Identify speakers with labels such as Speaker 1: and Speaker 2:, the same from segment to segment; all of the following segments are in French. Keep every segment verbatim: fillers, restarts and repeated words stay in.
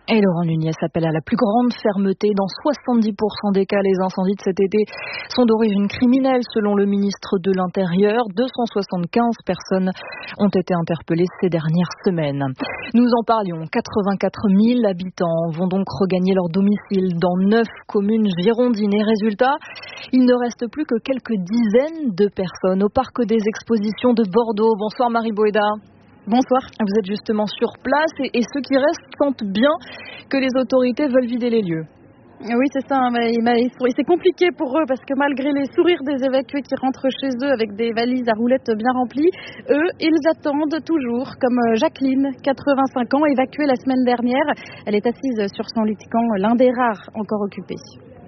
Speaker 1: Et Laurent Nunez appelle à la plus grande fermeté. Dans soixante-dix pour cent des cas, les incendies de cet été sont d'origine criminelle, selon le ministre de l'Intérieur. deux cent soixante-quinze personnes ont été interpellées ces dernières semaines. Nous en parlions. quatre-vingt-quatre mille habitants vont donc regagner leur domicile dans neuf communes girondines. Et résultat, il ne reste plus que quelques dizaines de personnes au parc des expositions de Bordeaux. Bonsoir Marie Boéda.
Speaker 2: Bonsoir.
Speaker 1: Vous êtes justement sur place et, et ceux qui restent sentent bien que les autorités veulent vider les lieux.
Speaker 2: Oui, c'est ça. Mais, mais c'est compliqué pour eux parce que malgré les sourires des évacués qui rentrent chez eux avec des valises à roulettes bien remplies, eux, ils attendent toujours, comme Jacqueline, quatre-vingt-cinq ans, évacuée la semaine dernière. Elle est assise sur son lit de camp, l'un des rares encore occupés.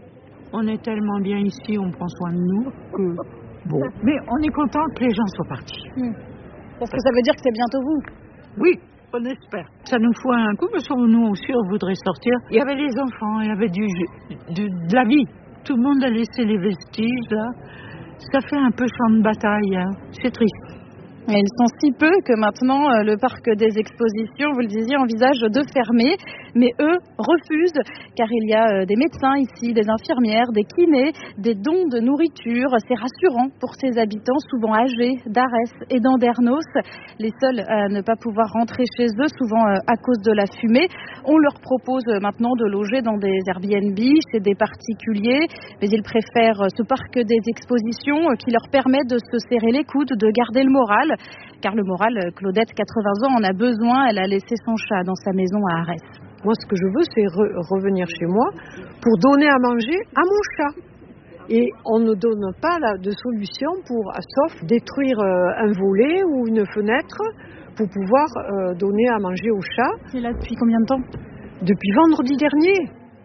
Speaker 3: On est tellement bien ici, on prend soin de nous que bon. Mais on est content que les gens soient partis.
Speaker 2: Hmm. Parce que ça veut dire que c'est bientôt vous.
Speaker 3: Oui, on espère. Ça nous fout un coup, parce que nous aussi, on voudrait sortir. Il y avait les enfants, il y avait du, du, de la vie. Tout le monde a laissé les vestiges, là. Ça fait un peu champ de bataille, hein. C'est triste.
Speaker 2: Et ils sont si peu que maintenant, le parc des expositions, vous le disiez, envisage de fermer. Mais eux refusent, car il y a des médecins ici, des infirmières, des kinés, des dons de nourriture. C'est rassurant pour ces habitants, souvent âgés, d'Arès et d'Andernos. Les seuls à ne pas pouvoir rentrer chez eux, souvent à cause de la fumée. On leur propose maintenant de loger dans des Airbnb, chez des particuliers. Mais ils préfèrent ce parc des expositions qui leur permet de se serrer les coudes, de garder le moral. Car le moral, Claudette, quatre-vingts ans, en a besoin. Elle a laissé son chat dans sa maison à Arès.
Speaker 4: Moi, ce que je veux, c'est re- revenir chez moi pour donner à manger à mon chat. Et on ne donne pas là, de solution pour, sauf détruire euh, un volet ou une fenêtre pour pouvoir euh, donner à manger au chat.
Speaker 2: C'est là depuis combien de temps ?
Speaker 4: Depuis vendredi dernier.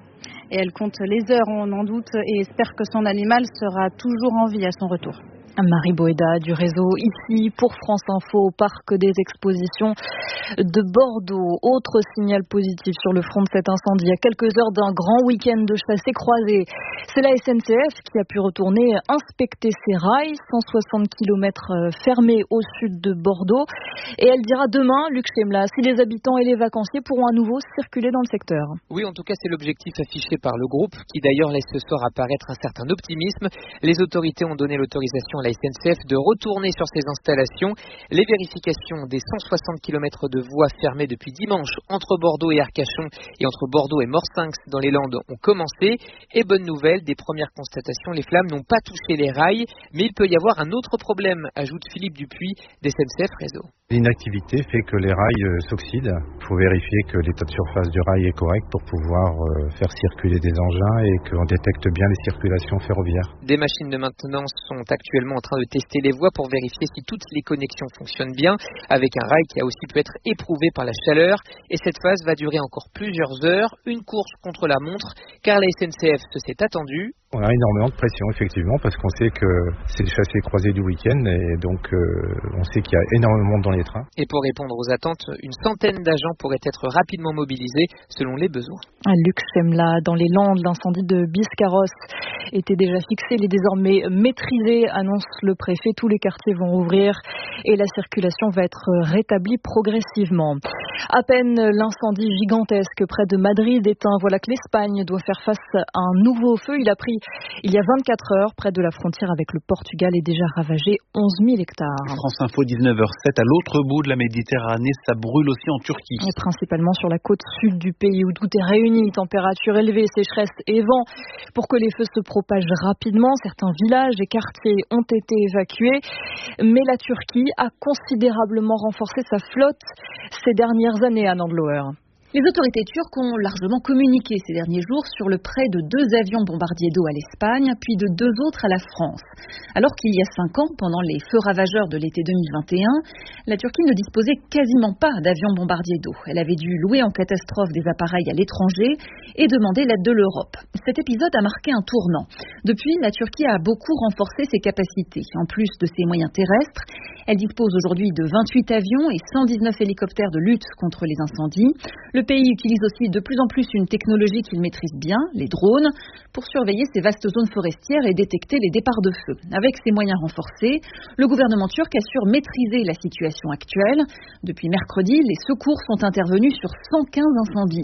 Speaker 2: Et elle compte les heures, on en doute, et espère que son animal sera toujours en vie à son retour.
Speaker 1: Marie Boéda du réseau ici pour France Info au parc des expositions de Bordeaux. Autre signal positif sur le front de cet incendie. À quelques heures d'un grand week-end de chassés croisés, c'est la S N C F qui a pu retourner inspecter ses rails. cent soixante kilomètres fermés au sud de Bordeaux. Et elle dira demain, Luc Chemla, si les habitants et les vacanciers pourront à nouveau circuler dans le secteur.
Speaker 5: Oui, en tout cas, c'est l'objectif affiché par le groupe qui d'ailleurs laisse ce soir apparaître un certain optimisme. Les autorités ont donné l'autorisation à la S N C F de retourner sur ces installations. Les vérifications des cent soixante kilomètres de voies fermées depuis dimanche entre Bordeaux et Arcachon et entre Bordeaux et Morsinx dans les Landes ont commencé. Et bonne nouvelle, des premières constatations, les flammes n'ont pas touché les rails, mais il peut y avoir un autre problème, ajoute Philippe Dupuis d'S N C F Réseau.
Speaker 6: L'inactivité fait que les rails euh, s'oxydent. Il faut vérifier que l'état de surface du rail est correct pour pouvoir euh, faire circuler des engins et qu'on détecte bien les circulations ferroviaires.
Speaker 5: Des machines de maintenance sont actuellement en train de tester les voies pour vérifier si toutes les connexions fonctionnent bien, avec un rail qui a aussi pu être éprouvé par la chaleur. Et cette phase va durer encore plusieurs heures, une course contre la montre, car la S N C F se s'est attendue.
Speaker 6: On a énormément de pression, effectivement, parce qu'on sait que c'est le chassé croisé du week-end et donc euh, on sait qu'il y a énormément de monde dans les trains.
Speaker 5: Et pour répondre aux attentes, une centaine d'agents pourraient être rapidement mobilisés selon les besoins.
Speaker 1: Luc Chemla, dans les Landes, l'incendie de Biscarrosse était déjà fixé, il est désormais maîtrisé, annonce le préfet. Tous les quartiers vont ouvrir et la circulation va être rétablie progressivement. À peine l'incendie gigantesque près de Madrid éteint, voilà que l'Espagne doit faire face à un nouveau feu. Il a pris il y a vingt-quatre heures près de la frontière avec le Portugal et déjà ravagé onze mille hectares.
Speaker 7: France Info, dix-neuf heures sept, à l'autre bout de la Méditerranée, ça brûle aussi en Turquie.
Speaker 1: Et principalement sur la côte sud du pays où tout est réuni, température élevée, sécheresse et vent. Pour que les feux se propagent rapidement, certains villages et quartiers ont été évacués. Mais la Turquie a considérablement renforcé sa flotte ces dernières années à Nandlower.
Speaker 8: Les autorités turques ont largement communiqué ces derniers jours sur le prêt de deux avions bombardiers d'eau à l'Espagne, puis de deux autres à la France. Alors qu'il y a cinq ans, pendant les feux ravageurs de l'été deux mille vingt et un, la Turquie ne disposait quasiment pas d'avions bombardiers d'eau. Elle avait dû louer en catastrophe des appareils à l'étranger et demander l'aide de l'Europe. Cet épisode a marqué un tournant. Depuis, la Turquie a beaucoup renforcé ses capacités. En plus de ses moyens terrestres, elle dispose aujourd'hui de vingt-huit avions et cent dix-neuf hélicoptères de lutte contre les incendies. Le pays utilise aussi de plus en plus une technologie qu'il maîtrise bien, les drones, pour surveiller ces vastes zones forestières et détecter les départs de feu. Avec ces moyens renforcés, le gouvernement turc assure maîtriser la situation actuelle. Depuis mercredi, les secours sont intervenus sur cent quinze incendies.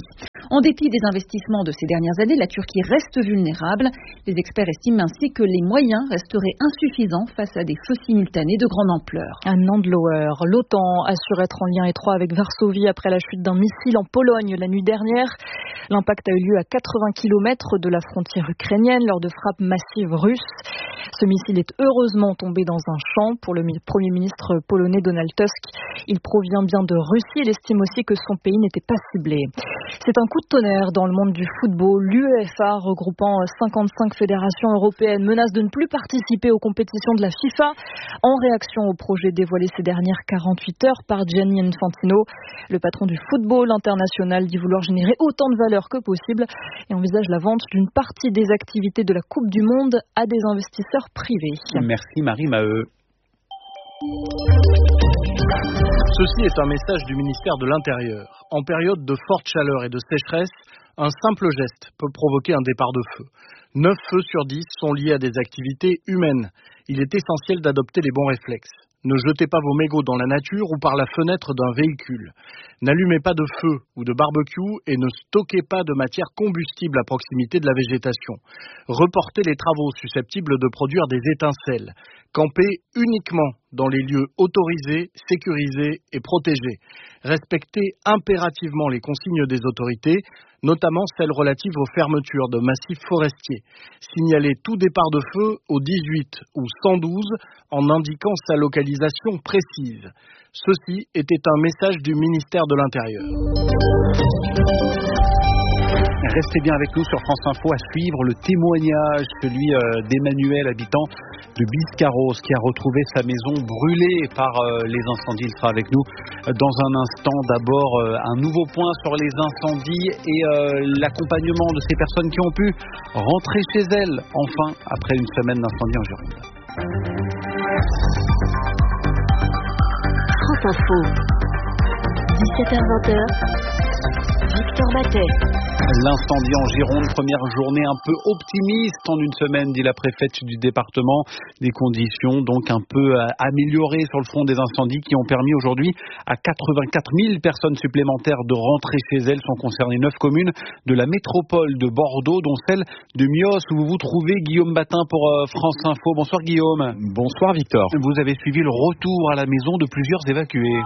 Speaker 8: En dépit des investissements de ces dernières années, la Turquie reste vulnérable. Les experts estiment ainsi que les moyens resteraient insuffisants face à des feux simultanés de grande ampleur.
Speaker 1: Un Landlower, l'OTAN assure être en lien étroit avec Varsovie après la chute d'un missile en Pologne la nuit dernière. L'impact a eu lieu à quatre-vingts kilomètres de la frontière ukrainienne lors de frappes massives russes. Ce missile est heureusement tombé dans un champ. Pour le Premier ministre polonais Donald Tusk, il provient bien de Russie. Il estime aussi que son pays n'était pas ciblé. C'est un coup de tonnerre dans le monde du football. L'UEFA, regroupant cinquante-cinq fédérations européennes, menace de ne plus participer aux compétitions de la FIFA en réaction au projet dévoilé ces dernières quarante-huit heures par Gianni Infantino. Le patron du football international dit vouloir générer autant de valeur que possible et envisage la vente d'une partie des activités de la Coupe du Monde à des investisseurs privés.
Speaker 7: Merci Marie-Maheu. Ceci est un message du ministère de l'Intérieur. En période de forte chaleur et de sécheresse, un simple geste peut provoquer un départ de feu. neuf feux sur dix sont liés à des activités humaines. Il est essentiel d'adopter les bons réflexes. Ne jetez pas vos mégots dans la nature ou par la fenêtre d'un véhicule. N'allumez pas de feu ou de barbecue et ne stockez pas de matière combustible à proximité de la végétation. Reportez les travaux susceptibles de produire des étincelles. Campez uniquement dans les lieux autorisés, sécurisés et protégés. Respectez impérativement les consignes des autorités, notamment celles relatives aux fermetures de massifs forestiers. Signalez tout départ de feu au dix-huit ou cent douze en indiquant sa localisation précise. Ceci était un message du ministère de l'Intérieur. Restez bien avec nous sur France Info à suivre le témoignage, celui euh, d'Emmanuel, habitant de Biscarrosse, qui a retrouvé sa maison brûlée par euh, les incendies. Il sera avec nous dans un instant. D'abord, euh, un nouveau point sur les incendies et euh, l'accompagnement de ces personnes qui ont pu rentrer chez elles, enfin, après une semaine d'incendie en Gironde.
Speaker 9: France Info, dix-sept heures vingt, Victor Matet.
Speaker 7: L'incendie en Gironde, première journée un peu optimiste en une semaine, dit la préfète du département. Des conditions donc un peu améliorées sur le front des incendies qui ont permis aujourd'hui à quatre-vingt-quatre mille personnes supplémentaires de rentrer chez elles. Sont concernées neuf communes de la métropole de Bordeaux, dont celle de Mios, où vous vous trouvez. Guillaume Batin pour France Info. Bonsoir Guillaume.
Speaker 10: Bonsoir Victor.
Speaker 7: Vous avez suivi le retour à la maison de plusieurs évacués.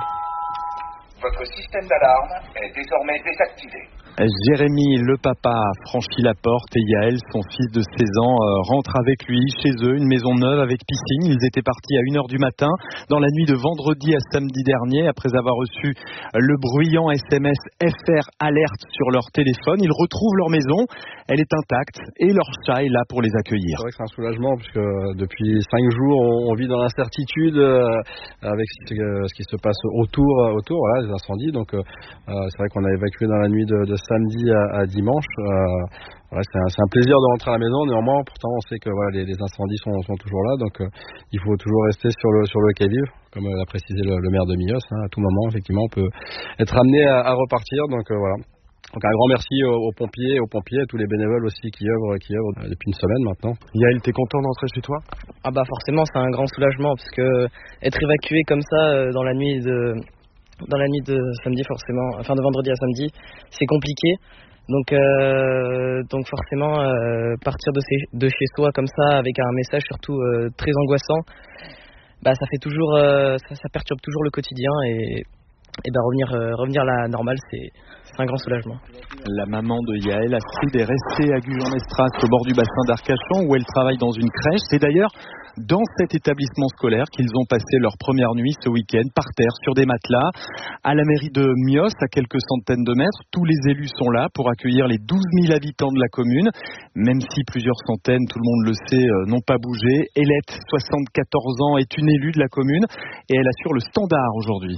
Speaker 11: Votre système d'alarme est désormais désactivé.
Speaker 10: Jérémy, le papa, a franchi la porte et Yaël, son fils de seize ans, euh, rentre avec lui chez eux, une maison neuve avec piscine. Ils étaient partis à une heure du matin dans la nuit de vendredi à samedi dernier après avoir reçu le bruyant S M S F R alerte sur leur téléphone. Ils retrouvent leur maison, elle est intacte et leur chat est là pour les accueillir.
Speaker 12: C'est vrai que c'est un soulagement puisque depuis cinq jours on, on vit dans l'incertitude euh, avec ce, euh, ce qui se passe autour, autour voilà, des incendies. Donc euh, c'est vrai qu'on a évacué dans la nuit de, de samedi à, à dimanche. Euh, voilà, c'est, un, c'est un plaisir de rentrer à la maison. Néanmoins, pourtant, on sait que voilà, les, les incendies sont, sont toujours là, donc euh, il faut toujours rester sur le sur le qui-vive, comme l'a précisé le, le maire de Mios. Hein, à tout moment, effectivement, on peut être amené à, à repartir. Donc euh, voilà. Donc un grand merci aux, aux pompiers, aux pompiers, à tous les bénévoles aussi qui œuvrent, qui œuvrent depuis une semaine maintenant.
Speaker 10: Yaël, t'es content d'entrer chez toi ?
Speaker 13: Ah bah forcément, c'est un grand soulagement parce que être évacué comme ça dans la nuit de Dans la nuit de samedi forcément, enfin de vendredi à samedi, c'est compliqué. Donc, euh, donc forcément, euh, partir de, ces, de chez soi comme ça, avec un message surtout euh, très angoissant, bah ça fait toujours, euh, ça, ça perturbe toujours le quotidien et, et bah revenir, euh, revenir à la normale, c'est, c'est un grand soulagement.
Speaker 10: La maman de Yaël, Astrid, est restée à Gujan-Mestras, au bord du bassin d'Arcachon, où elle travaille dans une crèche. C'est d'ailleurs dans cet établissement scolaire qu'ils ont passé leur première nuit ce week-end, par terre, sur des matelas. À la mairie de Mios, à quelques centaines de mètres, tous les élus sont là pour accueillir les douze mille habitants de la commune. Même si plusieurs centaines, tout le monde le sait, n'ont pas bougé. Hélette, soixante-quatorze ans, est une élue de la commune et elle assure le standard aujourd'hui.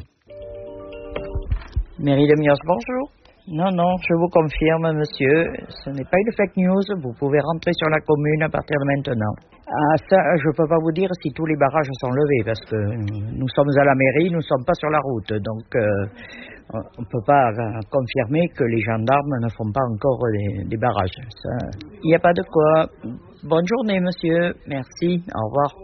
Speaker 14: Mairie de Mios, bonjour. Non, non, je vous confirme, monsieur, ce n'est pas une fake news. Vous pouvez rentrer sur la commune à partir de maintenant. Ah, ça, je ne peux pas vous dire si tous les barrages sont levés, parce que nous sommes à la mairie, nous ne sommes pas sur la route. Donc, euh, on ne peut pas euh, confirmer que les gendarmes ne font pas encore des, des barrages. Il n'y a pas de quoi. Bonne journée, monsieur. Merci. Au revoir.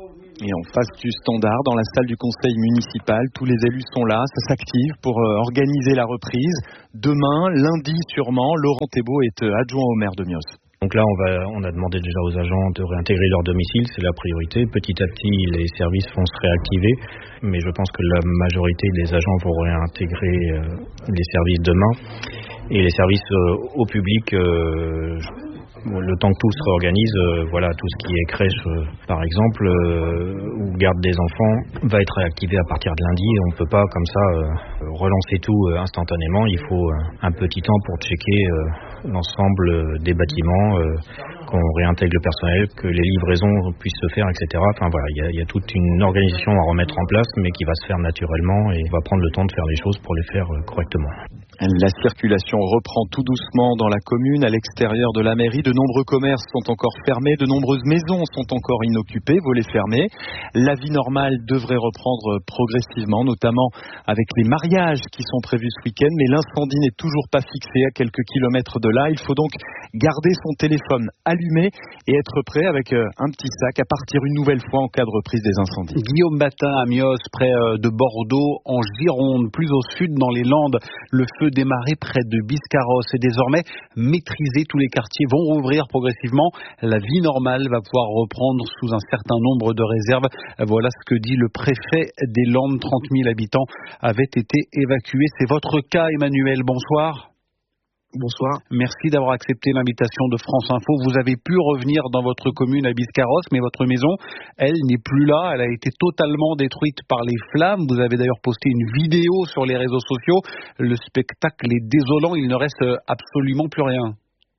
Speaker 10: Et en face du standard, dans la salle du conseil municipal, tous les élus sont là, ça s'active pour euh, organiser la reprise. Demain, lundi sûrement, Laurent Thébault est euh, adjoint au maire de Mioz.
Speaker 15: Donc là, on, va, on a demandé déjà aux agents de réintégrer leur domicile, c'est la priorité. Petit à petit, les services vont se réactiver, mais je pense que la majorité des agents vont réintégrer euh, les services demain. Et les services euh, au public, euh, le temps que tout se réorganise, euh, voilà, tout ce qui est crèche, euh, par exemple, euh, ou garde des enfants, va être réactivé à partir de lundi. On ne peut pas comme ça euh, relancer tout euh, instantanément. Il faut euh, un petit temps pour checker euh, l'ensemble des bâtiments, euh, qu'on réintègre le personnel, que les livraisons puissent se faire, et cetera. Enfin voilà, il y a, il y a toute une organisation à remettre en place, mais qui va se faire naturellement et on va prendre le temps de faire les choses pour les faire euh, correctement.
Speaker 10: La circulation reprend tout doucement dans la commune, à l'extérieur de la mairie. De nombreux commerces sont encore fermés, de nombreuses maisons sont encore inoccupées, volets fermés. La vie normale devrait reprendre progressivement, notamment avec les mariages qui sont prévus ce week-end. Mais l'incendie n'est toujours pas fixé à quelques kilomètres de là. Il faut donc garder son téléphone allumé et être prêt avec un petit sac à partir une nouvelle fois en cas de reprise des incendies.
Speaker 16: Guillaume Batin à Mioz, près de Bordeaux, en Gironde, plus au sud dans les Landes. Le feu démarré près de Biscarrosse et désormais maîtrisé. Tous les quartiers vont rouvrir progressivement. La vie normale va pouvoir reprendre sous un certain nombre de réserves. Voilà ce que dit le préfet des Landes. trente mille habitants avaient été évacués. C'est votre cas, Emmanuel. Bonsoir.
Speaker 17: Bonsoir.
Speaker 16: Merci d'avoir accepté l'invitation de France Info. Vous avez pu revenir dans votre commune à Biscarrosse, mais votre maison, elle, n'est plus là. Elle a été totalement détruite par les flammes. Vous avez d'ailleurs posté une vidéo sur les réseaux sociaux. Le spectacle est désolant. Il ne reste absolument plus rien.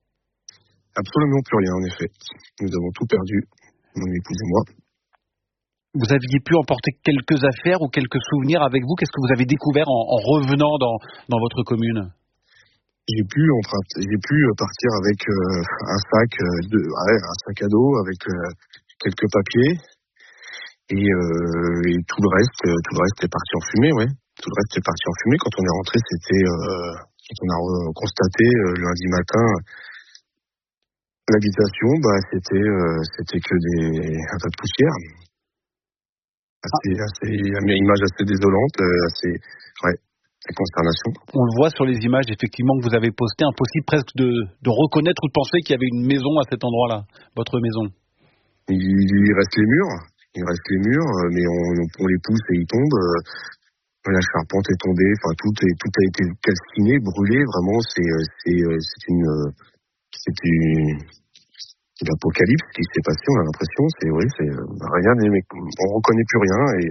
Speaker 17: Absolument plus rien, en effet. Nous avons tout perdu, mon épouse et moi.
Speaker 16: Vous aviez pu emporter quelques affaires ou quelques souvenirs avec vous. Qu'est-ce que vous avez découvert en, en revenant dans, dans votre commune ?
Speaker 17: J'ai pu emprunter, j'ai pu partir avec euh, un sac de, ouais, un sac à dos avec euh, quelques papiers et, euh, et tout le reste, tout le reste est parti en fumée, ouais. Tout le reste est parti en fumée. Quand on est rentré, c'était, euh, quand on a constaté euh, lundi matin l'habitation, bah c'était, euh, c'était que des un tas de poussière. Assez, assez, une image assez désolante, assez, ouais. Consternation.
Speaker 16: On le voit sur les images effectivement que vous avez postées, impossible presque de, de reconnaître ou de penser qu'il y avait une maison à cet endroit-là, votre maison.
Speaker 17: Il, il reste les murs, il reste les murs, mais on, on les pousse et ils tombent. La charpente est tombée, enfin tout, est, tout a été calciné, brûlé. Vraiment, c'est, c'est, c'est une, c'est une, c'est l'apocalypse qui s'est passé. On a l'impression, c'est, oui, c'est rien, mais on reconnaît plus rien et.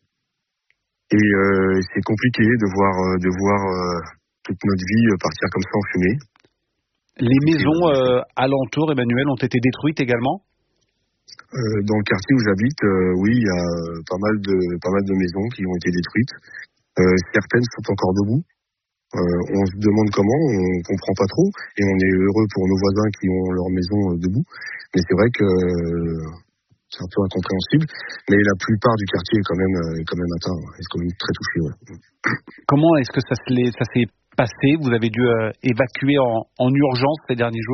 Speaker 17: Et euh, c'est compliqué de voir, de voir euh, toute notre vie partir comme ça en fumée.
Speaker 16: Les maisons euh, alentours, Emmanuel, ont été détruites également ?
Speaker 17: euh, Dans le quartier où j'habite, euh, oui, il y a pas mal de, pas mal de maisons qui ont été détruites. Euh, certaines sont encore debout. Euh, on se demande comment, on comprend pas trop. Et on est heureux pour nos voisins qui ont leur maison euh, debout. Mais c'est vrai que... Euh, c'est un peu incompréhensible, mais la plupart du quartier est quand même, est quand même atteint, est quand même très touché. Ouais.
Speaker 16: Comment est-ce que ça, se ça s'est passé ? Vous avez dû euh, évacuer en, en urgence ces derniers jours ?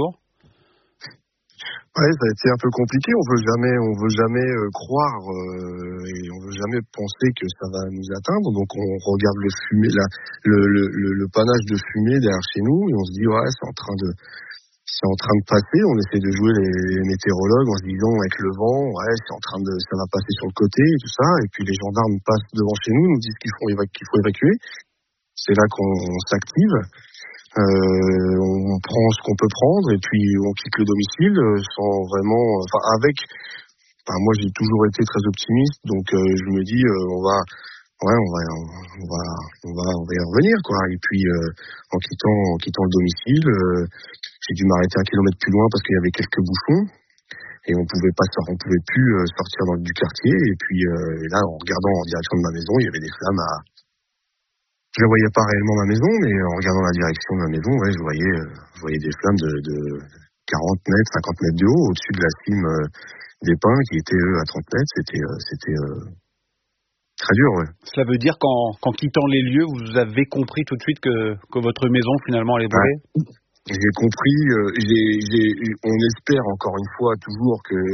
Speaker 17: Ouais, ça a été un peu compliqué. On veut jamais, on veut jamais euh, croire euh, et on veut jamais penser que ça va nous atteindre. Donc on regarde le fumée, la, le, le, le, le panache de fumée derrière chez nous et on se dit ouais, c'est en train de C'est en train de passer, on essaie de jouer les, les météorologues en se disant avec le vent, ouais, c'est en train de, ça va passer sur le côté et tout ça. Et puis les gendarmes passent devant chez nous, nous disent qu'il faut, évac- qu'il faut évacuer. C'est là qu'on on s'active, euh, on prend ce qu'on peut prendre et puis on quitte le domicile sans vraiment, enfin avec. Enfin, moi j'ai toujours été très optimiste, donc euh, je me dis euh, on va. Ouais, on va, on va, on va, on va y revenir, quoi. Et puis, euh, en quittant, en quittant le domicile, euh, j'ai dû m'arrêter un kilomètre plus loin parce qu'il y avait quelques bouchons et on pouvait pas, on pouvait plus sortir dans, du quartier. Et puis, euh, et là, en regardant en direction de ma maison, il y avait des flammes à. Je ne voyais pas réellement ma maison, mais en regardant la direction de ma maison, ouais, je voyais, euh, je voyais des flammes de, de quarante mètres, cinquante mètres de haut au-dessus de la cime euh, des pins qui étaient eux à trente mètres. C'était, euh, c'était. Euh, Très dur, ouais.
Speaker 16: Cela veut dire qu'en, qu'en quittant les lieux, vous avez compris tout de suite que, que votre maison, finalement, allait brûler ?
Speaker 17: Ouais. J'ai compris, euh, j'ai, j'ai, on espère encore une fois toujours que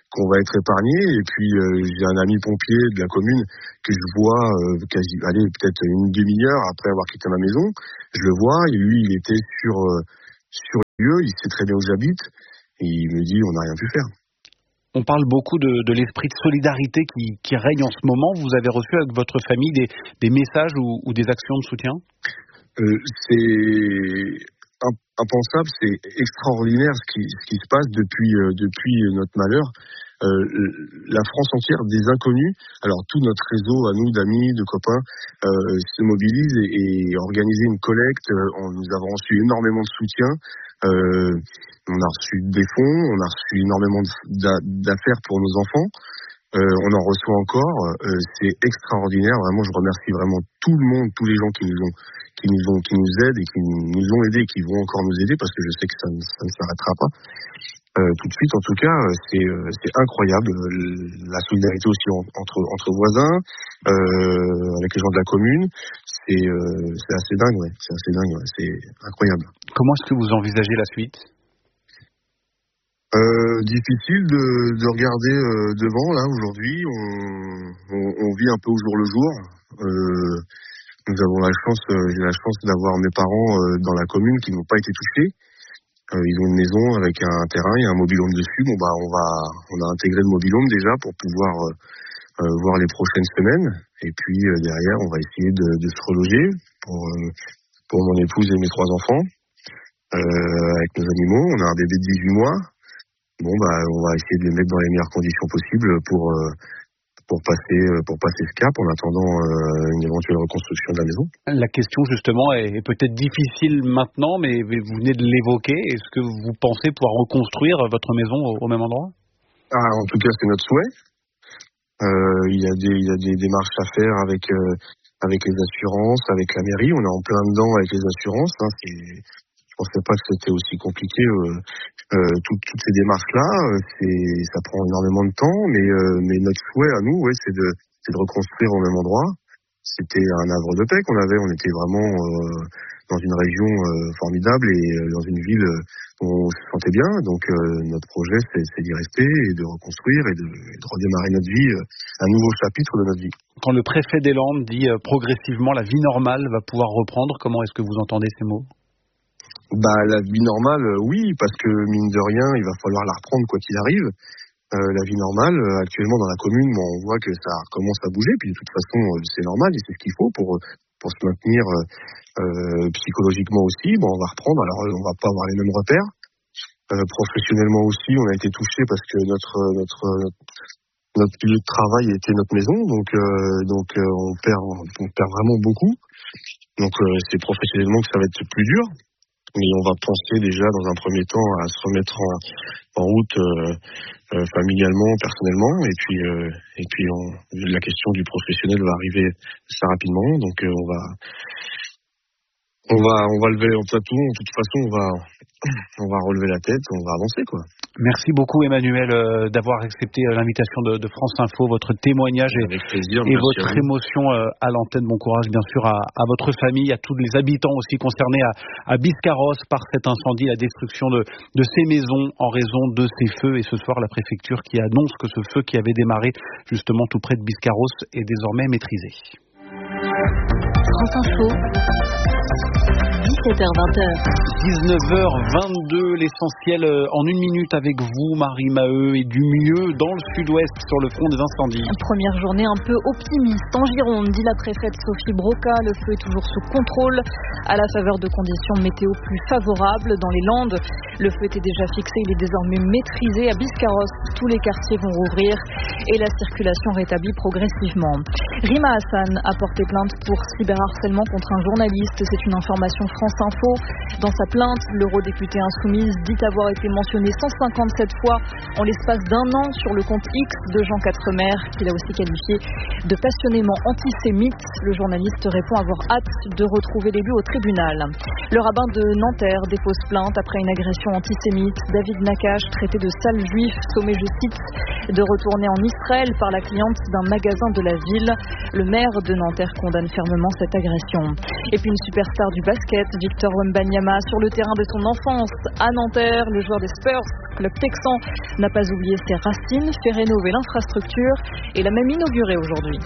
Speaker 17: qu'on va être épargné. Et puis euh, j'ai un ami pompier de la commune que je vois euh, quasi, allez, peut-être une demi-heure après avoir quitté ma maison. Je le vois et lui, il était sur euh, sur le lieu, il sait très bien où j'habite et il me dit on n'a rien pu faire.
Speaker 16: On parle beaucoup de, de l'esprit de solidarité qui, qui règne en ce moment. Vous avez reçu avec votre famille des, des messages ou, ou des actions de soutien ?
Speaker 17: euh, C'est impensable, c'est extraordinaire ce qui, ce qui se passe depuis, euh, depuis notre malheur. Euh, la France entière, des inconnus, alors tout notre réseau à nous d'amis, de copains euh, se mobilise et, et organise une collecte. On, nous avons reçu énormément de soutien, euh, on a reçu des fonds, on a reçu énormément d'affaires pour nos enfants, euh, on en reçoit encore. Euh, c'est extraordinaire, vraiment. Je remercie vraiment tout le monde, tous les gens qui nous ont qui nous ont qui nous aident et qui nous ont aidés et qui vont encore nous aider, parce que je sais que ça, ça ne s'arrêtera pas. Euh, tout de suite, en tout cas, c'est, c'est incroyable. La solidarité aussi entre, entre voisins, euh, avec les gens de la commune, c'est, euh, c'est assez dingue, ouais. C'est assez dingue, ouais. C'est incroyable.
Speaker 16: Comment est-ce que vous envisagez la suite ?
Speaker 17: Euh, difficile de, de regarder euh, devant, là, aujourd'hui. On, on, on vit un peu au jour le jour. Euh, nous avons la chance, euh, j'ai la chance d'avoir mes parents euh, dans la commune qui n'ont pas été touchés. Euh, ils ont une maison avec un terrain, il y a un mobil-home dessus. Bon bah on va, on a intégré le mobil-home déjà pour pouvoir euh, euh, voir les prochaines semaines. Et puis euh, derrière, on va essayer de, de se reloger pour euh, pour mon épouse et mes trois enfants euh, avec nos animaux. On a un bébé de dix-huit mois. Bon bah on va essayer de les mettre dans les meilleures conditions possibles pour euh, pour passer pour passer ce cap en attendant euh, une éventuelle reconstruction de la maison.
Speaker 16: La question justement est peut-être difficile maintenant, mais vous venez de l'évoquer. Est-ce que vous pensez pouvoir reconstruire votre maison au, au même endroit ?
Speaker 17: Ah, en tout cas, c'est notre souhait. Euh, il y a des il y a des démarches à faire avec euh, avec les assurances, avec la mairie. On est en plein dedans avec les assurances. Hein, c'est, je pensais pas que c'était aussi compliqué. Euh, Euh, toutes, toutes ces démarches-là, euh, c'est, ça prend énormément de temps, mais, euh, mais notre souhait à nous, ouais, c'est de, c'est de reconstruire au même endroit. C'était un havre de paix qu'on avait. On était vraiment euh, dans une région euh, formidable et euh, dans une ville où on se sentait bien. Donc euh, notre projet, c'est, c'est d'y rester et de reconstruire et de, et de redémarrer notre vie, euh, un nouveau chapitre de notre vie.
Speaker 16: Quand le préfet des Landes dit euh, progressivement la vie normale va pouvoir reprendre, comment est-ce que vous entendez ces mots ?
Speaker 17: Bah la vie normale, euh, oui, parce que mine de rien, il va falloir la reprendre quoi qu'il arrive. Euh, la vie normale, euh, actuellement dans la commune, bon, on voit que ça commence à bouger, puis de toute façon, euh, c'est normal et c'est ce qu'il faut pour pour se maintenir euh, euh, psychologiquement aussi. Bon, on va reprendre. Alors, on va pas avoir les mêmes repères. Euh, professionnellement aussi, on a été touché parce que notre notre notre lieu de travail était notre maison, donc euh, donc euh, on perd on perd vraiment beaucoup. Donc euh, c'est professionnellement que ça va être plus dur. Mais on va penser déjà dans un premier temps à se remettre en, en route euh, euh, familialement, personnellement, et puis euh, et puis on, la question du professionnel va arriver assez rapidement, donc euh, on va on va on va lever en plateau, de toute façon on va on va relever la tête, on va avancer quoi.
Speaker 16: Merci beaucoup Emmanuel euh, d'avoir accepté euh, l'invitation de, de France Info, votre témoignage et,
Speaker 17: plaisir,
Speaker 16: et votre émotion euh, à l'antenne. Bon courage bien sûr à, à votre famille, à tous les habitants aussi concernés à, à Biscarrosse par cet incendie, la destruction de, de ces maisons en raison de ces feux. Et ce soir la préfecture qui annonce que ce feu qui avait démarré justement tout près de Biscarrosse est désormais maîtrisé.
Speaker 9: France Info. dix-sept heures vingt.
Speaker 16: dix-neuf heures vingt-deux, l'essentiel en une minute avec vous, Marie Maheu, et du mieux dans le sud-ouest sur le front des incendies.
Speaker 1: Première journée un peu optimiste en Gironde, dit la préfète Sophie Broca. Le feu est toujours sous contrôle à la faveur de conditions météo plus favorables dans les Landes. Le feu était déjà fixé, il est désormais maîtrisé. À Biscarrosse, tous les quartiers vont rouvrir et la circulation rétablie progressivement. Rima Hassan a porté plainte pour cyberharcèlement contre un journaliste. C'est une information France Info. Dans sa plainte, l'eurodéputée insoumise dit avoir été mentionné cent cinquante-sept fois en l'espace d'un an sur le compte X de Jean Quatremer, qu'il a aussi qualifié de passionnément antisémite. Le journaliste répond avoir hâte de retrouver l'élu au tribunal. Le rabbin de Nanterre dépose plainte après une agression antisémite. David Nakache, traité de sale juif, sommé, je cite, de retourner en Israël par la cliente d'un magasin de la ville. Le maire de Nanterre condamne fermement cette agression. Et puis une superstar du basket, Victor Wembanyama sur le terrain de son enfance à Nanterre. Le joueur des Spurs, club texan, n'a pas oublié ses racines, fait rénover l'infrastructure et l'a même inaugurée aujourd'hui.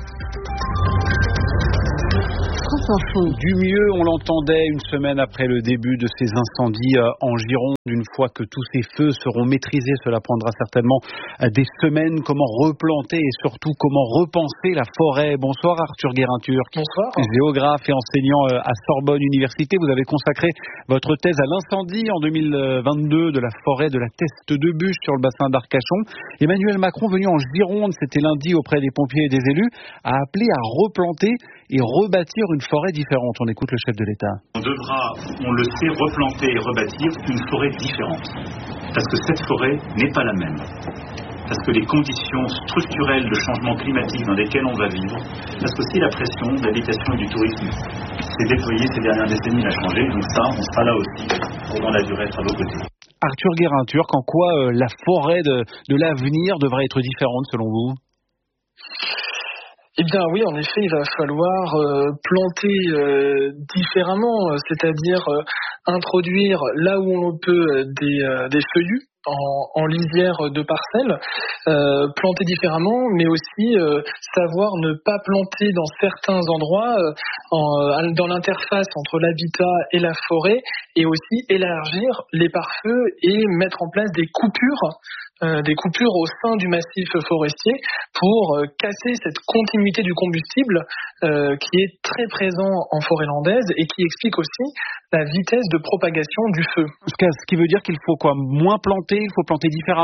Speaker 16: Du mieux, on l'entendait une semaine après le début de ces incendies en Gironde. Une fois que tous ces feux seront maîtrisés, cela prendra certainement des semaines. Comment replanter et surtout comment repenser la forêt? Bonsoir Arthur Guérin-Turc.
Speaker 18: Bonsoir.
Speaker 16: Géographe et enseignant à Sorbonne Université. Vous avez consacré votre thèse à l'incendie en deux mille vingt-deux de la forêt de la Teste de Bûche sur le bassin d'Arcachon. Emmanuel Macron, venu en Gironde, c'était lundi auprès des pompiers et des élus, a appelé à replanter et rebâtir une forêt différente. On écoute le chef de l'État.
Speaker 19: On devra, on le sait, replanter et rebâtir une forêt différente. Parce que cette forêt n'est pas la même. Parce que les conditions structurelles de changement climatique dans lesquelles on va vivre, parce que si la pression de l'habitation et du tourisme s'est déployée ces dernières décennies, a changé. Donc ça, on sera là aussi pendant la durée être à vos côtés.
Speaker 16: Arthur Guérin-Turc, en quoi euh, la forêt de, de l'avenir devrait être différente selon vous ?
Speaker 18: Eh bien oui, en effet, il va falloir euh, planter euh, différemment, c'est-à-dire euh, introduire là où on peut euh, des, euh, des feuillus en, en lisière de parcelles, euh, planter différemment, mais aussi euh, savoir ne pas planter dans certains endroits euh, en, dans l'interface entre l'habitat et la forêt, et aussi élargir les pare-feux et mettre en place des coupures Euh, des coupures au sein du massif forestier pour euh, casser cette continuité du combustible euh, qui est très présent en forêt landaise et qui explique aussi la vitesse de propagation du feu.
Speaker 16: Ce qui veut dire qu'il faut quoi ? Moins planter, il faut planter différemment ?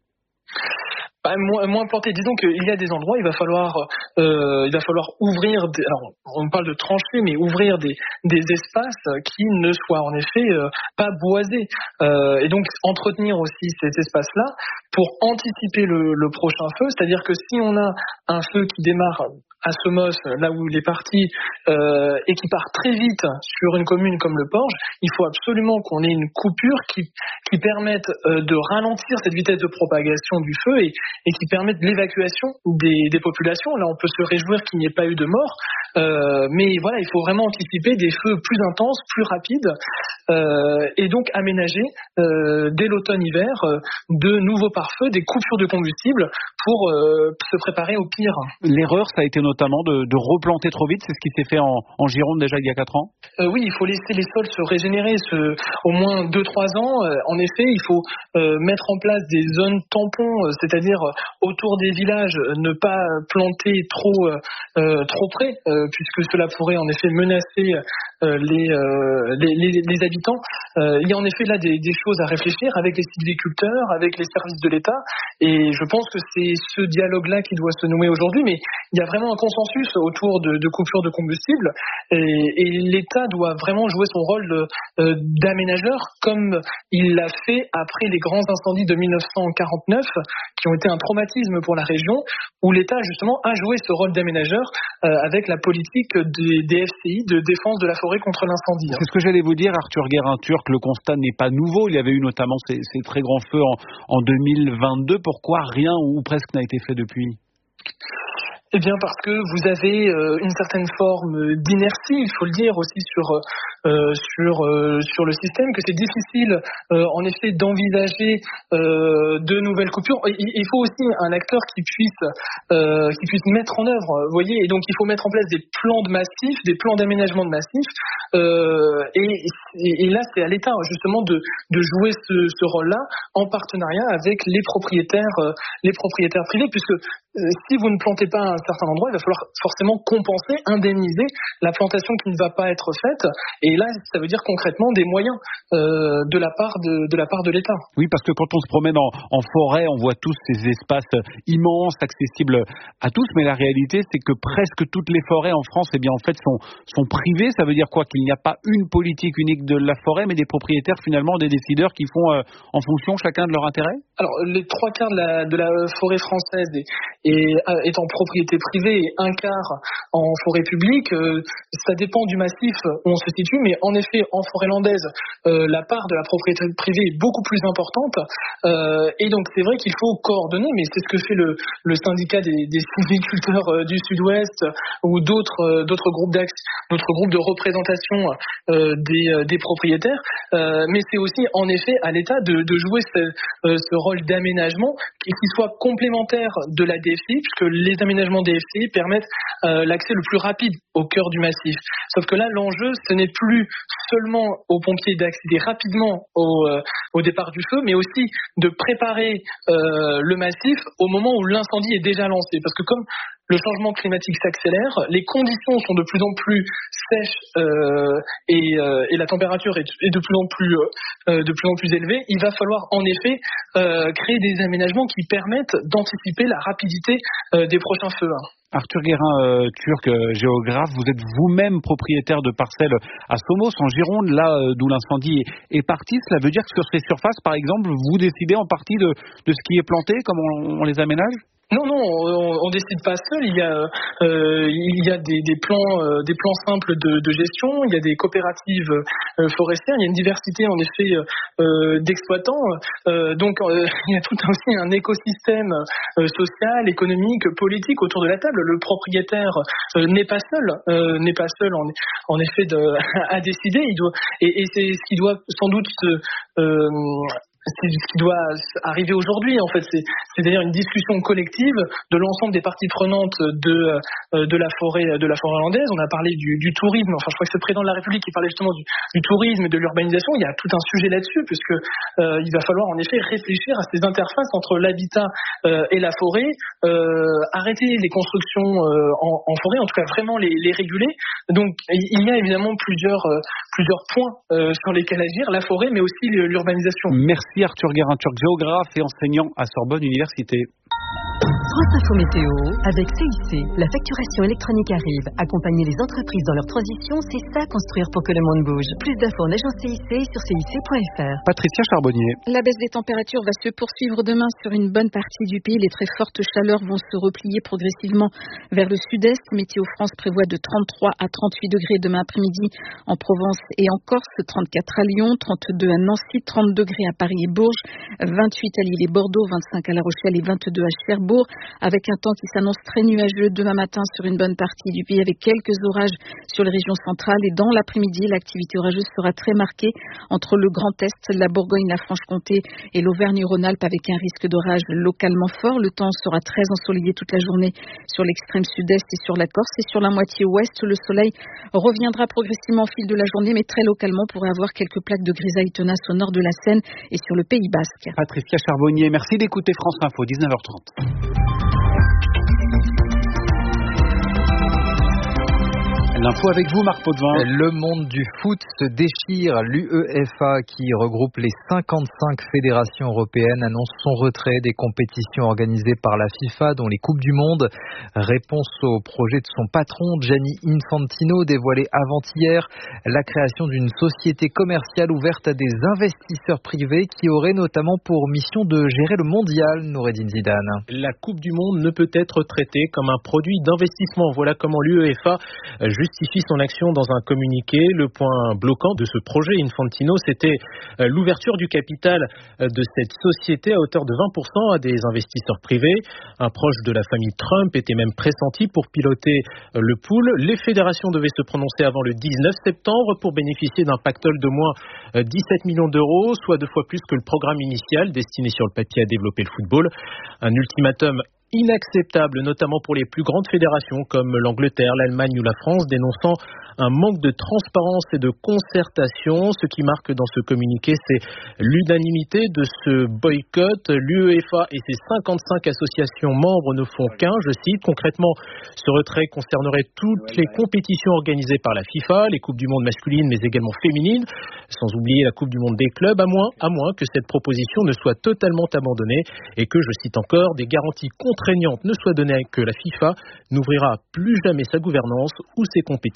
Speaker 18: Bah, moins, moins planté. Disons qu'il y a des endroits, il va falloir, euh, il va falloir ouvrir. Des, alors, on parle de tranchées, mais ouvrir des, des espaces qui ne soient en effet euh, pas boisés. Euh, et donc entretenir aussi ces espaces-là pour anticiper le, le prochain feu. C'est-à-dire que si on a un feu qui démarre à Somos, là où il est parti, euh, et qui part très vite sur une commune comme le Porge, il faut absolument qu'on ait une coupure qui, qui permette euh, de ralentir cette vitesse de propagation du feu et, et qui permette l'évacuation des, des populations. Là, on peut se réjouir qu'il n'y ait pas eu de mort, euh, mais voilà, il faut vraiment anticiper des feux plus intenses, plus rapides, euh, et donc aménager euh, dès l'automne-hiver euh, de nouveaux pare-feux, des coupures de combustible pour euh, se préparer au pire.
Speaker 16: L'erreur, ça a été notamment de, de replanter trop vite, c'est ce qui s'est fait en, en Gironde déjà il y a quatre ans.
Speaker 18: Euh, oui, il faut laisser les sols se régénérer ce, au moins deux trois ans. Euh, en effet, il faut euh, mettre en place des zones tampons, euh, c'est-à-dire euh, autour des villages, euh, ne pas planter trop, euh, trop près, euh, puisque cela pourrait en effet menacer euh, les, euh, les, les, les habitants. Euh, il y a en effet là des, des choses à réfléchir avec les sylviculteurs, avec les services de l'État, et je pense que c'est ce dialogue-là qui doit se nouer aujourd'hui, mais il y a vraiment un consensus autour de, de coupures de combustible, et, et l'État doit vraiment jouer son rôle de, euh, d'aménageur, comme il l'a fait après les grands incendies de mille neuf cent quarante-neuf, qui ont été un traumatisme pour la région, où l'État justement a joué ce rôle d'aménageur euh, avec la politique des, des F C I de défense de la forêt contre l'incendie.
Speaker 16: C'est ce que j'allais vous dire, Arthur Guérin-Turc, le constat n'est pas nouveau. Il y avait eu notamment ces, ces très grands feux en, en deux mille vingt-deux. Pourquoi rien ou presque n'a été fait depuis ?
Speaker 18: Eh bien parce que vous avez euh, une certaine forme d'inertie, il faut le dire aussi sur euh, sur euh, sur le système, que c'est difficile euh, en effet d'envisager euh, de nouvelles coupures. Il, il faut aussi un acteur qui puisse euh, qui puisse mettre en œuvre, vous voyez, et donc il faut mettre en place des plans de massifs, des plans d'aménagement de massifs, euh, et, et, et là c'est à l'État justement de de jouer ce, ce rôle-là en partenariat avec les propriétaires euh, les propriétaires privés, puisque euh, si vous ne plantez pas un certain endroit, il va falloir forcément compenser, indemniser la plantation qui ne va pas être faite. Et là, ça veut dire concrètement des moyens euh, de la part de, de la part de l'État.
Speaker 16: Oui, parce que quand on se promène en, en forêt, on voit tous ces espaces immenses, accessibles à tous. Mais la réalité, c'est que presque toutes les forêts en France, eh bien, en fait, sont, sont privées. Ça veut dire quoi ? Qu'il n'y a pas une politique unique de la forêt, mais des propriétaires, finalement, des décideurs qui font euh, en fonction chacun de leur intérêt ?
Speaker 18: Alors, les trois quarts de la, de la forêt française est, est, est en propriété privée et un quart en forêt publique. Euh, ça dépend du massif où on se situe, mais en effet, en forêt landaise, euh, la part de la propriété privée est beaucoup plus importante. Euh, et donc, c'est vrai qu'il faut coordonner, mais c'est ce que fait le, le syndicat des, des sylviculteurs euh, du Sud-Ouest ou d'autres, euh, d'autres groupes d'axe, d'autres groupes de représentation euh, des, euh, des propriétaires. Euh, mais c'est aussi, en effet, à l'État de, de jouer ce, euh, ce rôle d'aménagement qui, qui soit complémentaire de la D F C I, puisque les aménagements D F C I permettent euh, l'accès le plus rapide au cœur du massif. Sauf que là, l'enjeu, ce n'est plus seulement aux pompiers d'accéder rapidement au, euh, au départ du feu, mais aussi de préparer euh, le massif au moment où l'incendie est déjà lancé. Parce que comme le changement climatique s'accélère, les conditions sont de plus en plus sèches euh, et, euh, et la température est, est de plus en plus euh, de plus en plus élevée. Il va falloir en effet euh, créer des aménagements qui permettent d'anticiper la rapidité euh, des prochains feux.
Speaker 16: Arthur Guérin, euh, turc, euh, géographe, vous êtes vous-même propriétaire de parcelles à Somos, en Gironde, là euh, d'où l'incendie est, est parti. Cela veut dire que sur ces surfaces, par exemple, vous décidez en partie de, de ce qui est planté, comment on, on les aménage ?
Speaker 18: Non, non, on, on décide pas seul. Il y a, euh, il y a des, des plans, euh, des plans simples de, de gestion. Il y a des coopératives euh, forestières. Il y a une diversité en effet euh, d'exploitants. Euh, donc, euh, il y a tout aussi un écosystème euh, social, économique, politique autour de la table. Le propriétaire euh, n'est pas seul, euh, n'est pas seul en, en effet de, à décider. Il doit, et, et c'est ce qui doit sans doute se euh, c'est ce qui doit arriver aujourd'hui. En fait, c'est, c'est d'ailleurs une discussion collective de l'ensemble des parties prenantes de euh, de la forêt de la forêt hollandaise. On a parlé du, du tourisme. Enfin, je crois que c'est le président de la République qui parlait justement du, du tourisme et de l'urbanisation. Il y a tout un sujet là-dessus, puisque euh, il va falloir en effet réfléchir à ces interfaces entre l'habitat euh, et la forêt, euh, arrêter les constructions euh, en, en forêt, en tout cas vraiment les, les réguler. Donc, il y a évidemment plusieurs euh, plusieurs points euh, sur lesquels agir, la forêt, mais aussi l'urbanisation.
Speaker 16: Merci. Arthur Guérin, turc, géographe et enseignant à Sorbonne Université.
Speaker 9: France Info Météo avec C I C. La facturation électronique arrive. Accompagner les entreprises dans leur transition, c'est ça construire pour que le monde bouge. Plus d'infos en agence C I C sur C I C point F R.
Speaker 16: Patricia Charbonnier.
Speaker 2: La baisse des températures va se poursuivre demain sur une bonne partie du pays. Les très fortes chaleurs vont se replier progressivement vers le sud-est. Météo France prévoit de trente-trois à trente-huit degrés demain après-midi en Provence et en Corse, trente-quatre à Lyon, trente-deux à Nancy, trente degrés à Paris et Bourges, vingt-huit à Lille et Bordeaux, vingt-cinq à La Rochelle et vingt-deux à Cherbourg, avec un temps qui s'annonce très nuageux demain matin sur une bonne partie du pays, avec quelques orages sur les régions centrales. Et dans l'après-midi, l'activité orageuse sera très marquée entre le Grand Est, la Bourgogne, la Franche-Comté et l'Auvergne-Rhône-Alpes, avec un risque d'orage localement fort. Le temps sera très ensoleillé toute la journée sur l'extrême sud-est et sur la Corse. Et sur la moitié ouest, le soleil reviendra progressivement au fil de la journée, mais très localement, on pourrait avoir quelques plaques de grisaille tenace au nord de la Seine et sur le Pays Basque.
Speaker 16: Patricia Charbonnier, merci d'écouter France Info, dix-neuf heures trente. L'info avec vous, Marc Potvin.
Speaker 20: Le monde du foot se déchire. L'U E F A, qui regroupe les cinquante-cinq fédérations européennes, annonce son retrait des compétitions organisées par la FIFA, dont les Coupes du Monde. Réponse au projet de son patron, Gianni Infantino, dévoilé avant-hier la création d'une société commerciale ouverte à des investisseurs privés qui auraient notamment pour mission de gérer le mondial. Noureddine Zidane.
Speaker 21: La Coupe du Monde ne peut être traitée comme un produit d'investissement. Voilà comment l'U E F A justifie son action dans un communiqué. Le point bloquant de ce projet Infantino, c'était l'ouverture du capital de cette société à hauteur de vingt pour cent à des investisseurs privés. Un proche de la famille Trump était même pressenti pour piloter le pool. Les fédérations devaient se prononcer avant le dix-neuf septembre pour bénéficier d'un pactole de moins dix-sept millions d'euros, soit deux fois plus que le programme initial destiné sur le papier à développer le football. Un ultimatum inacceptable, notamment pour les plus grandes fédérations comme l'Angleterre, l'Allemagne ou la France, dénonçant un manque de transparence et de concertation. Ce qui marque dans ce communiqué, c'est l'unanimité de ce boycott. L'U E F A et ses cinquante-cinq associations membres ne font qu'un, je cite. Concrètement, ce retrait concernerait toutes les compétitions organisées par la FIFA, les Coupes du Monde masculines mais également féminines, sans oublier la Coupe du Monde des clubs, à moins, à moins que cette proposition ne soit totalement abandonnée et que, je cite encore, des garanties contraignantes ne soient données que la FIFA n'ouvrira plus jamais sa gouvernance ou ses compétitions à la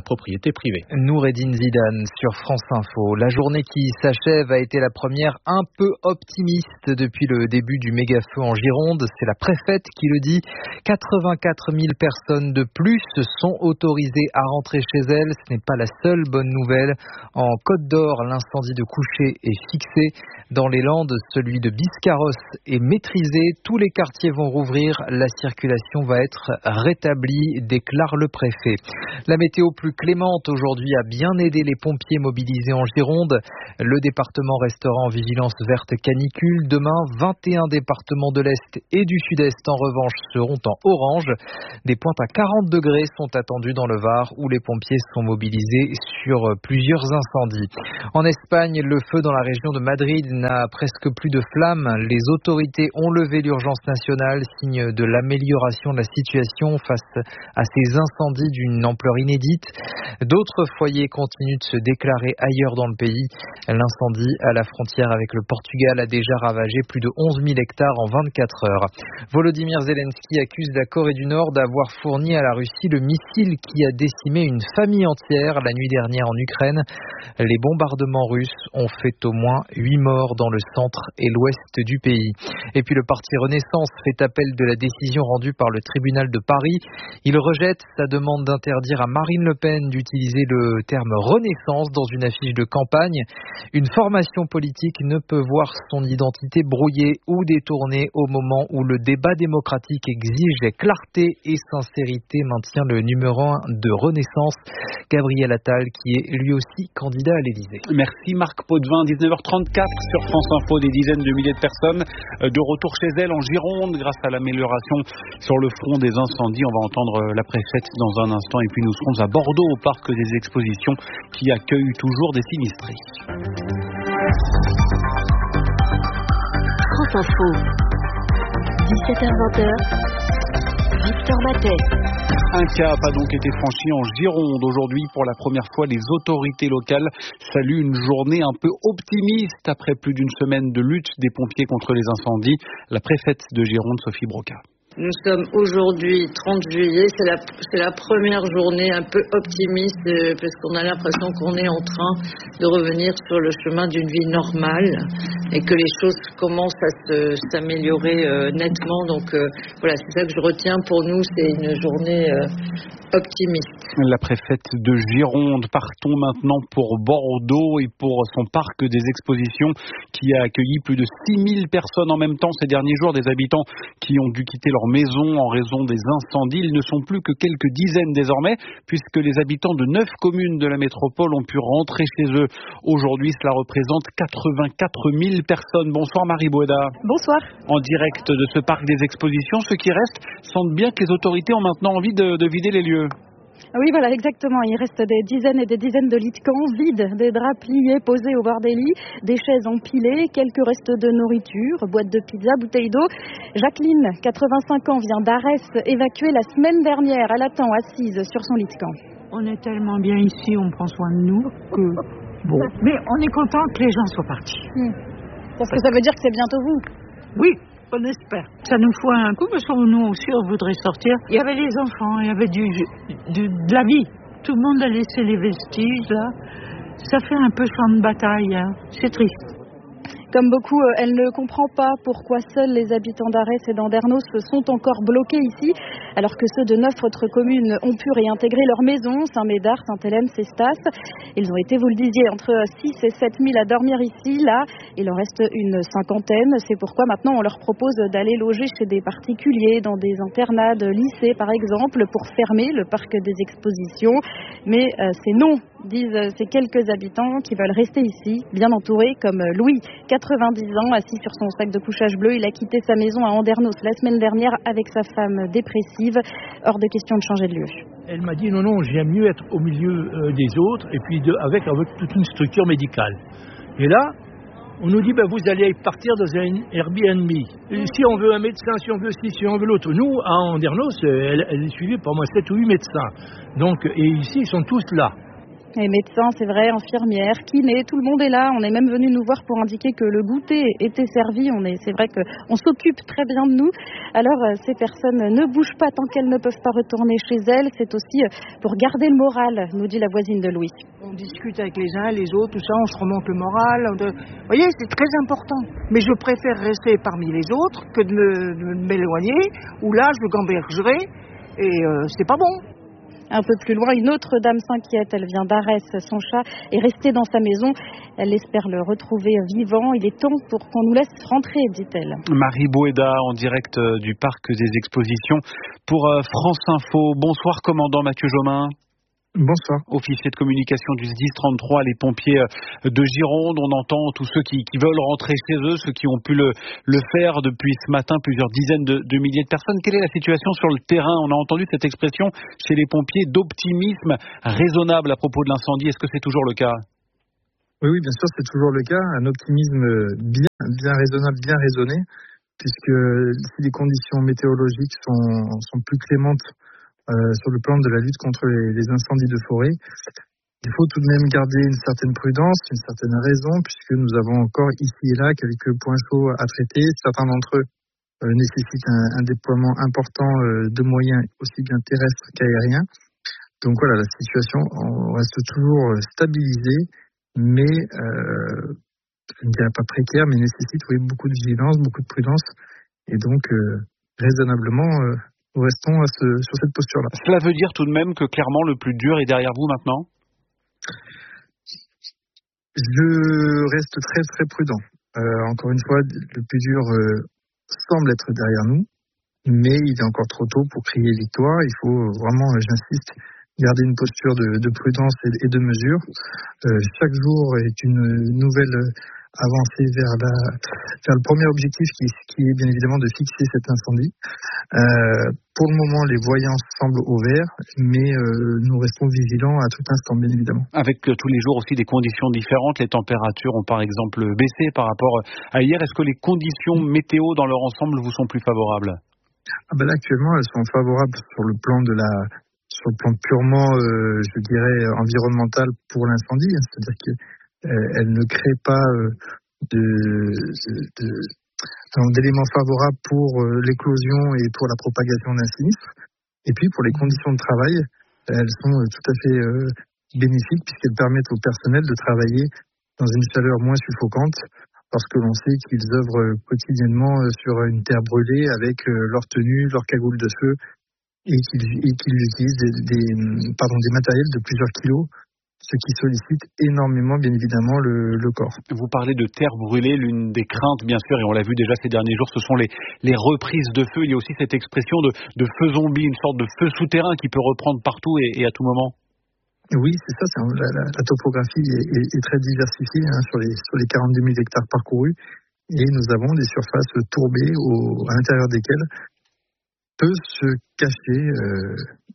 Speaker 21: propriété privée.
Speaker 20: Noureddine Zidane sur France Info. La journée qui s'achève a été la première un peu optimiste depuis le début du méga-feu en Gironde. C'est la préfète qui le dit. quatre-vingt-quatre mille personnes de plus sont autorisées à rentrer chez elles. Ce n'est pas la seule bonne nouvelle. En Côte d'Or, l'incendie de Couché est fixé. Dans les Landes, celui de Biscarrosse est maîtrisé. Tous les quartiers vont rouvrir. La circulation va être rétablie, déclare le préfet. La météo plus clémente aujourd'hui a bien aidé les pompiers mobilisés en Gironde. Le département restera en vigilance verte canicule. Demain, vingt et un départements de l'Est et du Sud-Est, en revanche, seront en orange. Des pointes à quarante degrés sont attendues dans le Var, où les pompiers sont mobilisés sur plusieurs incendies. En Espagne, le feu dans la région de Madrid n'a presque plus de flammes. Les autorités ont levé l'urgence nationale, signe de l'amélioration de la situation face à ces incendies d'une ampleur inédite. D'autres foyers continuent de se déclarer ailleurs dans le pays. L'incendie à la frontière avec le Portugal a déjà ravagé plus de onze mille hectares en vingt-quatre heures. Volodymyr Zelensky accuse la Corée du Nord d'avoir fourni à la Russie le missile qui a décimé une famille entière la nuit dernière en Ukraine. Les bombardements russes ont fait au moins huit morts dans le centre et l'ouest du pays. Et puis le parti Renaissance fait appel de la décision rendue par le tribunal de Paris. Il rejette sa demande d'interdire à Marine Le Pen d'utiliser le terme Renaissance dans une affiche de campagne. Une formation politique ne peut voir son identité brouillée ou détournée au moment où le débat démocratique exige clarté et sincérité, maintient le numéro un de Renaissance, Gabriel Attal, qui est lui aussi candidat à l'Élysée.
Speaker 16: Merci Marc Potvin. dix-neuf heures trente-quatre sur France Info, des dizaines de milliers de personnes de retour chez elles en Gironde grâce à l'amélioration sur le front des incendies. On va entendre la préfète dans un instant et puis nous serons à Bordeaux au parc des expositions qui accueille toujours des sinistrés.
Speaker 3: France Info, dix-sept heures vingt, Victor Matet.
Speaker 16: Un cap a donc été franchi en Gironde. Aujourd'hui, pour la première fois, les autorités locales saluent une journée un peu optimiste après plus d'une semaine de lutte des pompiers contre les incendies. La préfète de Gironde, Sophie Broca.
Speaker 22: Nous sommes aujourd'hui trente juillet, c'est la, c'est la première journée un peu optimiste euh, parce qu'on a l'impression qu'on est en train de revenir sur le chemin d'une vie normale et que les choses commencent à se, s'améliorer euh, nettement. Donc euh, voilà, c'est ça que je retiens pour nous, c'est une journée euh, optimiste.
Speaker 16: La préfète de Gironde. Partons maintenant pour Bordeaux et pour son parc des expositions qui a accueilli plus de six mille personnes en même temps ces derniers jours, des habitants qui ont dû quitter leur maison en raison des incendies. Ils ne sont plus que quelques dizaines désormais, puisque les habitants de neuf communes de la métropole ont pu rentrer chez eux. Aujourd'hui, cela représente quatre-vingt-quatre mille personnes. Bonsoir Marie Boueda.
Speaker 2: Bonsoir.
Speaker 16: En direct de ce parc des expositions, ceux qui restent sentent bien que les autorités ont maintenant envie de, de vider les lieux.
Speaker 2: Oui, voilà, exactement. Il reste des dizaines et des dizaines de lits de camp vides, des draps pliés posés au bord des lits, des chaises empilées, quelques restes de nourriture, boîtes de pizza, bouteilles d'eau. Jacqueline, quatre-vingt-cinq ans, vient d'Arès, évacuée la semaine dernière. Elle attend assise sur son lit de camp.
Speaker 23: On est tellement bien ici, on prend soin de nous que bon. Mais on est content que les gens soient partis.
Speaker 2: Hmm. Parce que ça veut dire que c'est bientôt vous.
Speaker 23: Oui. On espère. Ça nous fout un coup parce que nous aussi on voudrait sortir. Il y avait les enfants, il y avait du, du, de la vie. Tout le monde a laissé les vestiges là. Ça fait un peu champ de bataille. Hein. C'est triste.
Speaker 2: Comme beaucoup, elle ne comprend pas pourquoi seuls les habitants d'Arès et d'Andernos sont encore bloqués ici, alors que ceux de neuf autres communes ont pu réintégrer leurs maisons, Saint-Médard, Sainte-Hélène, Cestas. Ils ont été, vous le disiez, entre six et sept mille à dormir ici. Là, il en reste une cinquantaine. C'est pourquoi maintenant on leur propose d'aller loger chez des particuliers, dans des internats de lycées par exemple, pour fermer le parc des expositions. Mais euh, c'est non, disent ces quelques habitants qui veulent rester ici, bien entourés, comme Louis, quatre-vingt-dix ans, assis sur son sac de couchage bleu. Il a quitté sa maison à Andernos la semaine dernière avec sa femme dépressive. Hors de question de changer de lieu.
Speaker 23: Elle m'a dit non, non, j'aime mieux être au milieu euh, des autres et puis de, avec, avec toute une structure médicale. Et là, on nous dit ben, vous allez partir dans un Airbnb. Et si on veut un médecin, si on veut ci, si on veut l'autre. Nous, à Andernos, elle, elle est suivie par moi sept ou huit médecins. Donc, et ici, ils sont tous là.
Speaker 2: Et médecins, c'est vrai, infirmières, kinés, tout le monde est là. On est même venu nous voir pour indiquer que le goûter était servi. On est, c'est vrai qu'on s'occupe très bien de nous. Alors, ces personnes ne bougent pas tant qu'elles ne peuvent pas retourner chez elles. C'est aussi pour garder le moral, nous dit la voisine de Louis.
Speaker 4: On discute avec les uns, les autres, tout ça, on se remonte le moral. Vous voyez, c'est très important. Mais je préfère rester parmi les autres que de, me, de m'éloigner, où là, je gambergerai et euh, c'est pas bon.
Speaker 2: Un peu plus loin, une autre dame s'inquiète. Elle vient d'Arès. Son chat est resté dans sa maison. Elle espère le retrouver vivant. Il est temps pour qu'on nous laisse rentrer, dit-elle.
Speaker 16: Marie Boéda, en direct du parc des expositions pour France Info. Bonsoir, commandant Mathieu Jomain.
Speaker 5: Bonsoir.
Speaker 16: Officier de communication du S D I S trente-trois, les pompiers de Gironde. On entend tous ceux qui, qui veulent rentrer chez eux, ceux qui ont pu le, le faire depuis ce matin, plusieurs dizaines de, de milliers de personnes. Quelle est la situation sur le terrain? On a entendu cette expression chez les pompiers d'optimisme raisonnable à propos de l'incendie. Est-ce que c'est toujours le cas?
Speaker 5: Oui, oui, bien sûr, c'est toujours le cas. Un optimisme bien, bien raisonnable, bien raisonné, puisque si les conditions météorologiques sont, sont plus clémentes Euh, sur le plan de la lutte contre les, les incendies de forêt, il faut tout de même garder une certaine prudence, une certaine raison, puisque nous avons encore ici et là quelques points chauds à traiter. Certains d'entre eux euh, nécessitent un, un déploiement important euh, de moyens aussi bien terrestres qu'aériens. Donc voilà, la situation on reste toujours stabilisée, mais euh, je ne dirais pas précaire, mais nécessite oui, beaucoup de vigilance, beaucoup de prudence, et donc euh, raisonnablement euh, nous restons à ce, sur cette posture-là.
Speaker 16: Cela veut dire tout de même que clairement le plus dur est derrière vous maintenant?
Speaker 5: Je reste très très prudent. Euh, encore une fois, le plus dur euh, semble être derrière nous, mais il est encore trop tôt pour crier victoire. Il faut vraiment, j'insiste, garder une posture de, de prudence et, et de mesure. Euh, chaque jour est une nouvelle avancée vers, la, vers le premier objectif qui, qui est bien évidemment de fixer cet incendie. Euh, pour le moment, les voyants semblent au vert, mais euh, nous restons vigilants à tout instant, bien évidemment.
Speaker 16: Avec euh, tous les jours aussi des conditions différentes, les températures ont par exemple baissé par rapport à hier. Est-ce que les conditions météo dans leur ensemble vous sont plus favorables?
Speaker 5: Ah ben là, actuellement, elles sont favorables sur le plan de la, sur le plan purement, euh, je dirais, environnemental pour l'incendie, hein, c'est-à-dire que euh, elle ne crée pas euh, de, de, de d'éléments favorables pour euh, l'éclosion et pour la propagation d'un sinistre. Et puis pour les conditions de travail, elles sont euh, tout à fait euh, bénéfiques puisqu'elles permettent au personnel de travailler dans une chaleur moins suffocante parce que l'on sait qu'ils œuvrent quotidiennement sur une terre brûlée avec euh, leur tenue, leur cagoule de feu et qu'ils, et qu'ils utilisent des, des, pardon, des matériels de plusieurs kilos, ce qui sollicite énormément, bien évidemment, le, le corps.
Speaker 16: Vous parlez de terre brûlée, l'une des craintes, bien sûr, et on l'a vu déjà ces derniers jours, ce sont les, les reprises de feu. Il y a aussi cette expression de, de feu zombie, une sorte de feu souterrain qui peut reprendre partout et, et à tout moment.
Speaker 5: Oui, c'est ça. C'est, la, la, la topographie est, est, est très diversifiée hein, sur les, sur les quarante-deux mille hectares parcourus, et nous avons des surfaces tourbées au, à l'intérieur desquelles peut se cacher euh,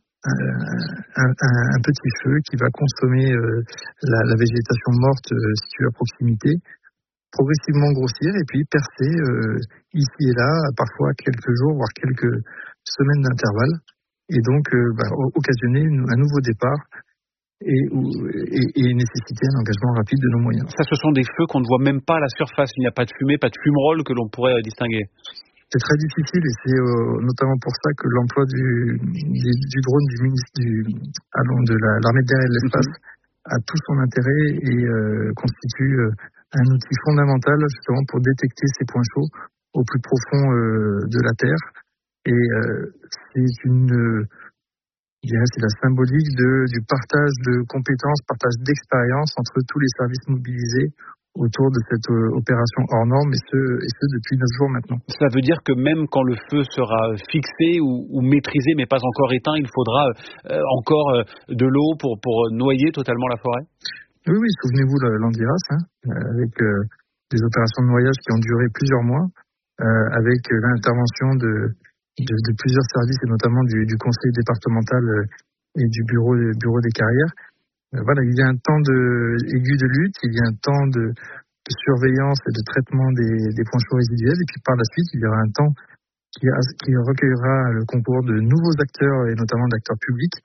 Speaker 5: Un, un, un petit feu qui va consommer euh, la, la végétation morte euh, située à proximité, progressivement grossir et puis percer euh, ici et là, parfois quelques jours, voire quelques semaines d'intervalle, et donc euh, bah, occasionner une, un nouveau départ et, et, et nécessiter un engagement rapide de nos moyens.
Speaker 16: Ça, ce sont des feux qu'on ne voit même pas à la surface, il n'y a pas de fumée, pas de fumerolles que l'on pourrait euh, distinguer.
Speaker 5: C'est très difficile et c'est euh, notamment pour ça que l'emploi du, du, du drone du ministre du, allons, de la, l'armée de l'air et de l'espace mm-hmm. a tout son intérêt et euh, constitue euh, un outil fondamental justement pour détecter ces points chauds au plus profond euh, de la Terre. Et euh, c'est une, euh, je dirais, c'est la symbolique de, du partage de compétences, partage d'expérience entre tous les services mobilisés autour de cette euh, opération hors norme, et ce, et ce depuis neuf jours maintenant.
Speaker 16: Cela veut dire que même quand le feu sera fixé ou, ou maîtrisé, mais pas encore éteint, il faudra euh, encore euh, de l'eau pour, pour noyer totalement la forêt?
Speaker 5: Oui, oui, souvenez-vous de l'Andiras, hein, avec euh, des opérations de noyage qui ont duré plusieurs mois, euh, avec l'intervention de, de, de plusieurs services, et notamment du, du conseil départemental euh, et du bureau, bureau des carrières. Voilà, il y a un temps de, aigu de lutte, il y a un temps de, de surveillance et de traitement des, des points chauds résiduels, et puis par la suite, il y aura un temps qui, a, qui recueillera le concours de nouveaux acteurs, et notamment d'acteurs publics,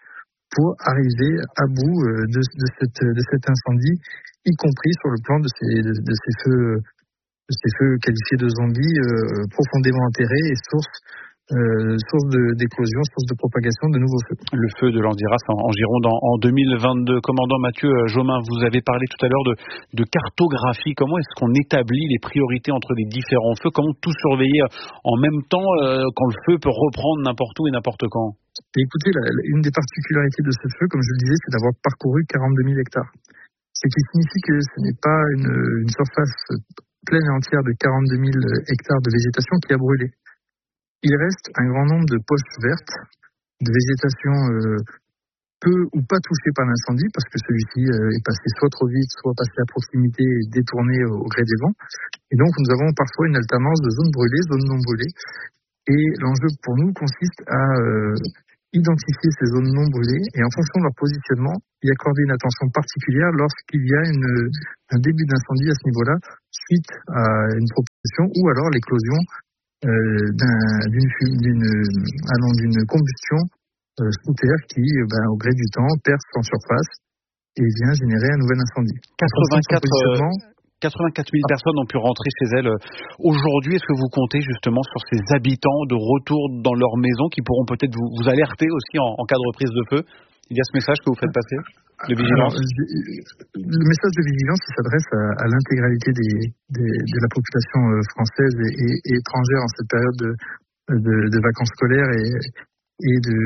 Speaker 5: pour arriver à bout de, de, cette, de cet incendie, y compris sur le plan de ces, de, de ces feux, de ces feux qualifiés de zombies euh, profondément enterrés et source Euh, source de, d'éclosion, source de propagation de nouveaux feux.
Speaker 16: Le feu de l'Andiras en, en Gironde en, en deux mille vingt-deux. Commandant Mathieu Jomain, vous avez parlé tout à l'heure de, de cartographie. Comment est-ce qu'on établit les priorités entre les différents feux? Comment tout surveiller en même temps euh, quand le feu peut reprendre n'importe où et n'importe quand?
Speaker 5: Et écoutez, la, la, une des particularités de ce feu, comme je le disais, c'est d'avoir parcouru quarante-deux mille hectares. Ce qui signifie que ce n'est pas une, une surface pleine et entière de quarante-deux mille hectares de végétation qui a brûlé. Il reste un grand nombre de poches vertes, de végétation euh, peu ou pas touchée par l'incendie, parce que celui-ci euh, est passé soit trop vite, soit passé à proximité et détourné au, au gré des vents. Et donc nous avons parfois une alternance de zones brûlées, zones non brûlées. Et l'enjeu pour nous consiste à euh, identifier ces zones non brûlées et en fonction de leur positionnement, y accorder une attention particulière lorsqu'il y a une, un début d'incendie à ce niveau-là, suite à une propagation ou alors l'éclosion Euh, d'un, d'une, d'une, ah non, d'une combustion euh, sous terre qui, euh, ben, au gré du temps, perce en surface et vient générer un nouvel incendie.
Speaker 16: quatre-vingt-quatre mille personnes ont pu rentrer chez elles aujourd'hui. Est-ce que vous comptez justement sur ces habitants de retour dans leur maison qui pourront peut-être vous, vous alerter aussi en, en cas de reprise de feu? Il y a ce message que vous faites passer de vigilance.
Speaker 5: Alors, le message de vigilance, il s'adresse à, à l'intégralité des, des, de la population française et, et, et étrangère en cette période de, de, de vacances scolaires et, et de,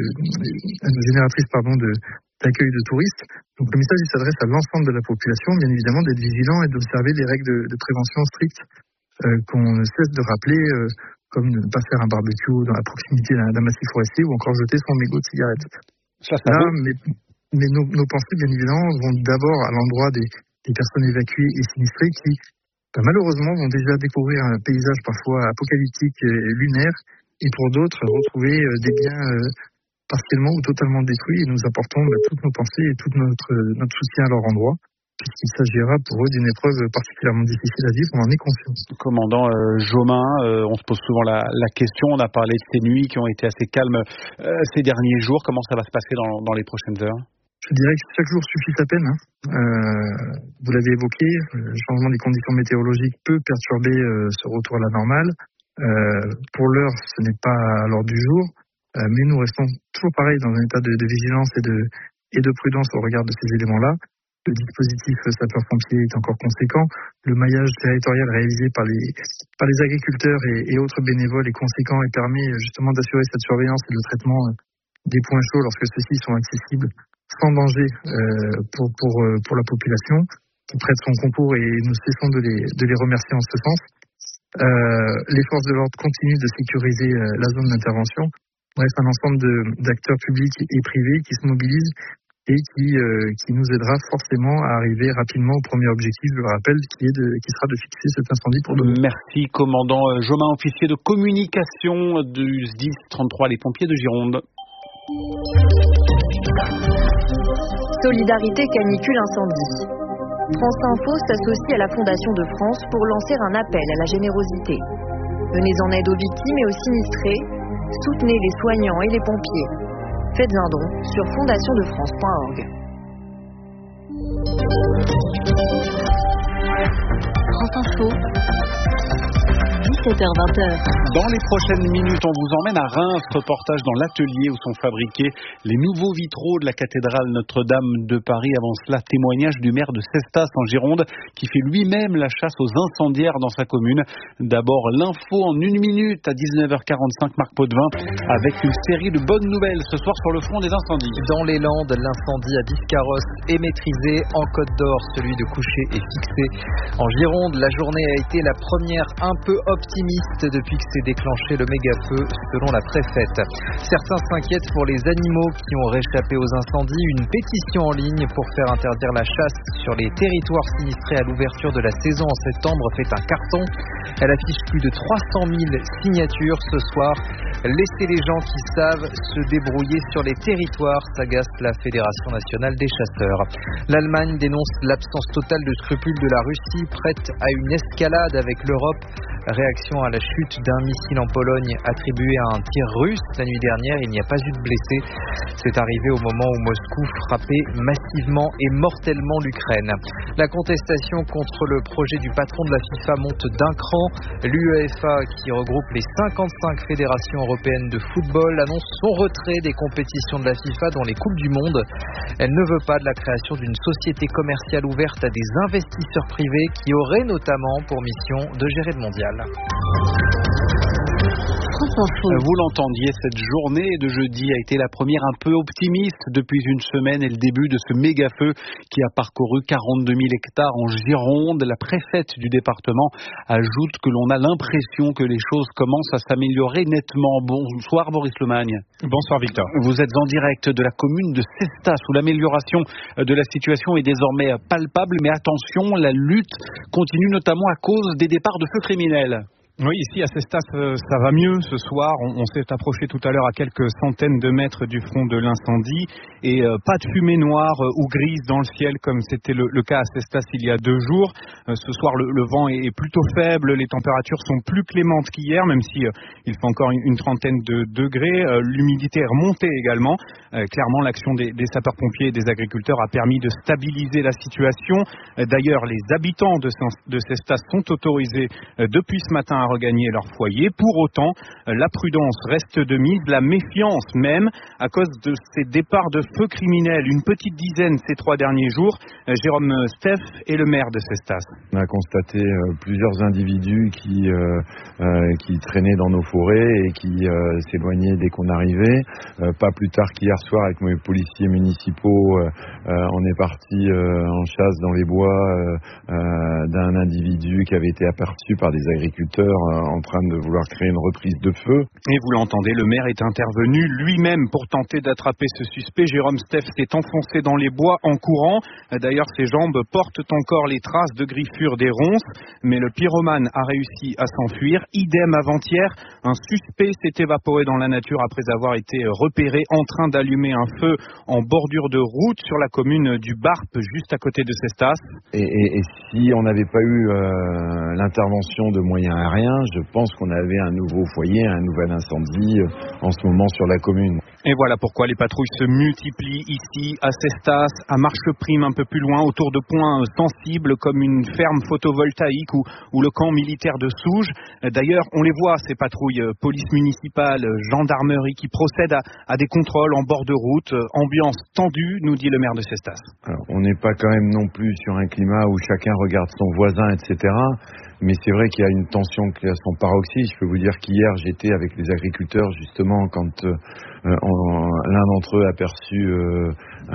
Speaker 5: de génératrice pardon, de, d'accueil de touristes. Donc le message il s'adresse à l'ensemble de la population, bien évidemment, d'être vigilant et d'observer les règles de, de prévention strictes euh, qu'on ne cesse de rappeler, euh, comme ne pas faire un barbecue dans la proximité d'un, d'un massif forestier ou encore jeter son mégot de cigarette.
Speaker 16: Ça, ça
Speaker 5: Là, mais, mais nos, nos pensées, bien évidemment, vont d'abord à l'endroit des, des personnes évacuées et sinistrées qui, ben, malheureusement, vont déjà découvrir un paysage parfois apocalyptique et lunaire, et pour d'autres, retrouver des biens euh, partiellement ou totalement détruits. Et nous apportons ben, toutes nos pensées et tout notre, notre soutien à leur endroit, puisqu'il s'agira pour eux d'une épreuve particulièrement difficile à vivre, on en est conscient.
Speaker 16: Commandant euh, Jomain, euh, on se pose souvent la, la question, on a parlé de ces nuits qui ont été assez calmes euh, ces derniers jours, comment ça va se passer dans, dans les prochaines heures?
Speaker 5: Je dirais que chaque jour suffit sa peine. Hein. Euh, vous l'avez évoqué, le changement des conditions météorologiques peut perturber euh, ce retour à la normale. Euh, pour l'heure, ce n'est pas à l'ordre du jour, euh, mais nous restons toujours pareil dans un état de, de vigilance et de, et de prudence au regard de ces éléments-là. Le dispositif sapeurs-pompiers est encore conséquent. Le maillage territorial réalisé par les, par les agriculteurs et, et autres bénévoles est conséquent et permet justement d'assurer cette surveillance et le traitement des points chauds lorsque ceux-ci sont accessibles sans danger euh, pour, pour, pour la population qui prête son concours et nous cessons de les, de les remercier en ce sens. Euh, les forces de l'ordre continuent de sécuriser euh, la zone d'intervention. Bref, un ensemble de, d'acteurs publics et privés qui se mobilisent et qui, euh, qui nous aidera forcément à arriver rapidement au premier objectif, je le rappelle, qui, est de, qui sera de fixer cet incendie pour demain.
Speaker 16: Merci, commandant Jomain, officier de communication du S D I S trente-trois, les pompiers de Gironde.
Speaker 3: Solidarité canicule incendie. France Info s'associe à la Fondation de France pour lancer un appel à la générosité. Venez en aide aux victimes et aux sinistrés. Soutenez les soignants et les pompiers. Faites un don sur fondation de france point org. France Info, dix-sept heures vingt.
Speaker 16: Dans les prochaines minutes, on vous emmène à Reims, reportage dans l'atelier où sont fabriqués les nouveaux vitraux de la cathédrale Notre-Dame de Paris. Avant cela, témoignage du maire de Cestas en Gironde qui fait lui-même la chasse aux incendiaires dans sa commune. D'abord, l'info en une minute à dix-neuf heures quarante-cinq, Marc Potvin, avec une série de bonnes nouvelles ce soir sur le front des incendies.
Speaker 20: Dans les Landes, l'incendie à Biscarrosse est maîtrisé. En Côte d'Or, celui de Couché est fixé. En Gironde, la journée a été la première un peu optimiste depuis que s'est déclenché le méga-feu, selon la préfète. Certains s'inquiètent pour les animaux qui ont réchappé aux incendies. Une pétition en ligne pour faire interdire la chasse sur les territoires sinistrés à l'ouverture de la saison en septembre fait un carton. Elle affiche plus de trois cent mille signatures ce soir. Laissez les gens qui savent se débrouiller sur les territoires, s'agace la Fédération nationale des chasseurs. L'Allemagne dénonce l'absence totale de scrupules de la Russie, prête à une escalade avec l'Europe. Réaction à la chute d'un missile en Pologne attribué à un tir russe. La nuit dernière, il n'y a pas eu de blessés. C'est arrivé au moment où Moscou frappait massivement et mortellement l'Ukraine. La contestation contre le projet du patron de la FIFA monte d'un cran. L'UEFA, qui regroupe les cinquante-cinq fédérations européennes de football, annonce son retrait des compétitions de la FIFA dans les Coupes du Monde. Elle ne veut pas de la création d'une société commerciale ouverte à des investisseurs privés qui auraient notamment pour mission de gérer le mondial.
Speaker 16: Vous l'entendiez, cette journée de jeudi a été la première un peu optimiste depuis une semaine et le début de ce méga feu qui a parcouru quarante-deux mille hectares en Gironde. La préfète du département ajoute que l'on a l'impression que les choses commencent à s'améliorer nettement. Bonsoir Boris Lemagne.
Speaker 6: Bonsoir Victor.
Speaker 16: Vous êtes en direct de la commune de Cestas où l'amélioration de la situation est désormais palpable. Mais attention, la lutte continue notamment à cause des départs de feux criminels.
Speaker 6: Oui, ici à Cestas, ça va mieux ce soir. On, on s'est approché tout à l'heure à quelques centaines de mètres du front de l'incendie et euh, pas de fumée noire euh, ou grise dans le ciel comme c'était le, le cas à Cestas il y a deux jours. Euh, ce soir, le, le vent est, est plutôt faible, les températures sont plus clémentes qu'hier, même si euh, il fait encore une, une trentaine de degrés. Euh, l'humidité est remontée également. Euh, clairement, l'action des, des sapeurs-pompiers et des agriculteurs a permis de stabiliser la situation. Euh, d'ailleurs, les habitants de, de Cestas sont autorisés euh, depuis ce matin à regagner leur foyer. Pour autant, la prudence reste de mise, la méfiance même, à cause de ces départs de feux criminels. Une petite dizaine ces trois derniers jours. Jérôme Steff est le maire de Cestas.
Speaker 7: On a constaté euh, plusieurs individus qui, euh, euh, qui traînaient dans nos forêts et qui euh, s'éloignaient dès qu'on arrivait. Euh, pas plus tard qu'hier soir, avec mes policiers municipaux, euh, euh, on est parti euh, en chasse dans les bois euh, euh, d'un individu qui avait été aperçu par des agriculteurs en train de vouloir créer une reprise de feu.
Speaker 6: Et vous l'entendez, le maire est intervenu lui-même pour tenter d'attraper ce suspect. Jérôme Steff s'est enfoncé dans les bois en courant. D'ailleurs, ses jambes portent encore les traces de griffures des ronces. Mais le pyromane a réussi à s'enfuir. Idem avant-hier, un suspect s'est évaporé dans la nature après avoir été repéré en train d'allumer un feu en bordure de route sur la commune du Barp, juste à côté de Cestas.
Speaker 7: Et, et, et si on n'avait pas eu euh, l'intervention de moyens aériens, je pense qu'on avait un nouveau foyer, un nouvel incendie euh, en ce moment sur la commune.
Speaker 6: Et voilà pourquoi les patrouilles se multiplient ici, à Cestas, à Marcheprime, un peu plus loin, autour de points sensibles comme une ferme photovoltaïque ou, ou le camp militaire de Souges. D'ailleurs, on les voit, ces patrouilles, police municipale, gendarmerie, qui procèdent à, à des contrôles en bord de route. Ambiance tendue, nous dit le maire de Cestas.
Speaker 7: Alors, on n'est pas quand même non plus sur un climat où chacun regarde son voisin, et cetera. Mais c'est vrai qu'il y a une tension qui a son paroxysme. Je peux vous dire qu'hier, j'étais avec les agriculteurs, justement, quand euh, on, l'un d'entre eux a aperçu euh,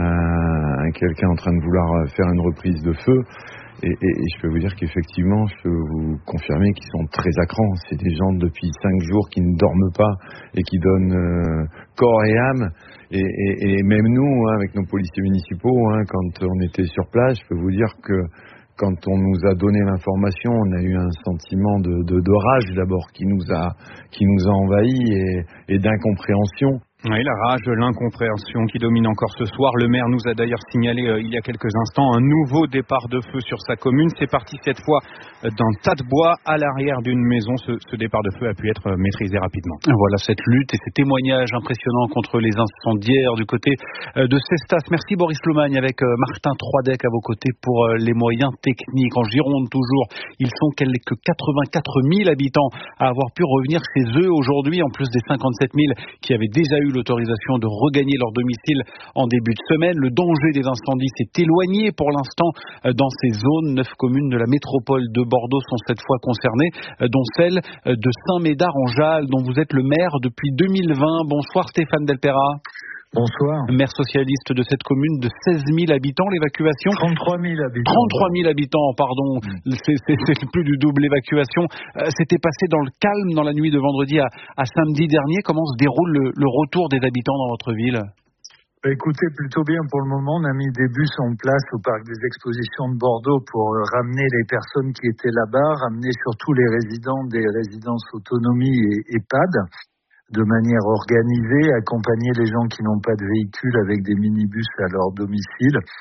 Speaker 7: un, quelqu'un en train de vouloir faire une reprise de feu. Et, et, et je peux vous dire qu'effectivement, je peux vous confirmer qu'ils sont très à cran. C'est des gens depuis cinq jours qui ne dorment pas et qui donnent euh, corps et âme. Et, et, et même nous, hein, avec nos policiers municipaux, hein, quand on était sur place, je peux vous dire que quand on nous a donné l'information, on a eu un sentiment de, de, de rage d'abord qui nous a, qui nous a envahis et, et d'incompréhension.
Speaker 6: Oui, la rage, l'incompréhension qui domine encore ce soir. Le maire nous a d'ailleurs signalé euh, il y a quelques instants un nouveau départ de feu sur sa commune. C'est parti cette fois d'un tas de bois à l'arrière d'une maison. Ce, ce départ de feu a pu être maîtrisé rapidement.
Speaker 16: Voilà cette lutte et ces témoignages impressionnants contre les incendiaires du côté de Cestas. Merci Boris Lemagne avec Martin Troidec à vos côtés pour les moyens techniques. En Gironde toujours, ils sont quelques quatre-vingt-quatre mille habitants à avoir pu revenir chez eux aujourd'hui, en plus des cinquante-sept mille qui avaient déjà eu l'autorisation de regagner leur domicile en début de semaine. Le danger des incendies s'est éloigné pour l'instant dans ces zones. Neuf communes de la métropole de Bordeaux sont cette fois concernées, dont celle de Saint-Médard-en-Jalles, dont vous êtes le maire depuis deux mille vingt. Bonsoir Stéphane Delpera.
Speaker 8: Bonsoir.
Speaker 16: Maire socialiste de cette commune de seize mille habitants, l'évacuation
Speaker 8: trente-trois mille habitants.
Speaker 16: trente-trois mille habitants, pardon. Mmh. C'est, c'est, c'est plus du double l'évacuation. Euh, c'était passé dans le calme dans la nuit de vendredi à, à samedi dernier. Comment se déroule le, le retour des habitants dans votre ville ?
Speaker 8: Écoutez, plutôt bien pour le moment. On a mis des bus en place au parc des expositions de Bordeaux pour ramener les personnes qui étaient là-bas, ramener surtout les résidents des résidences autonomie et EHPAD, de manière organisée, accompagner les gens qui n'ont pas de véhicule avec des minibus à leur domicile.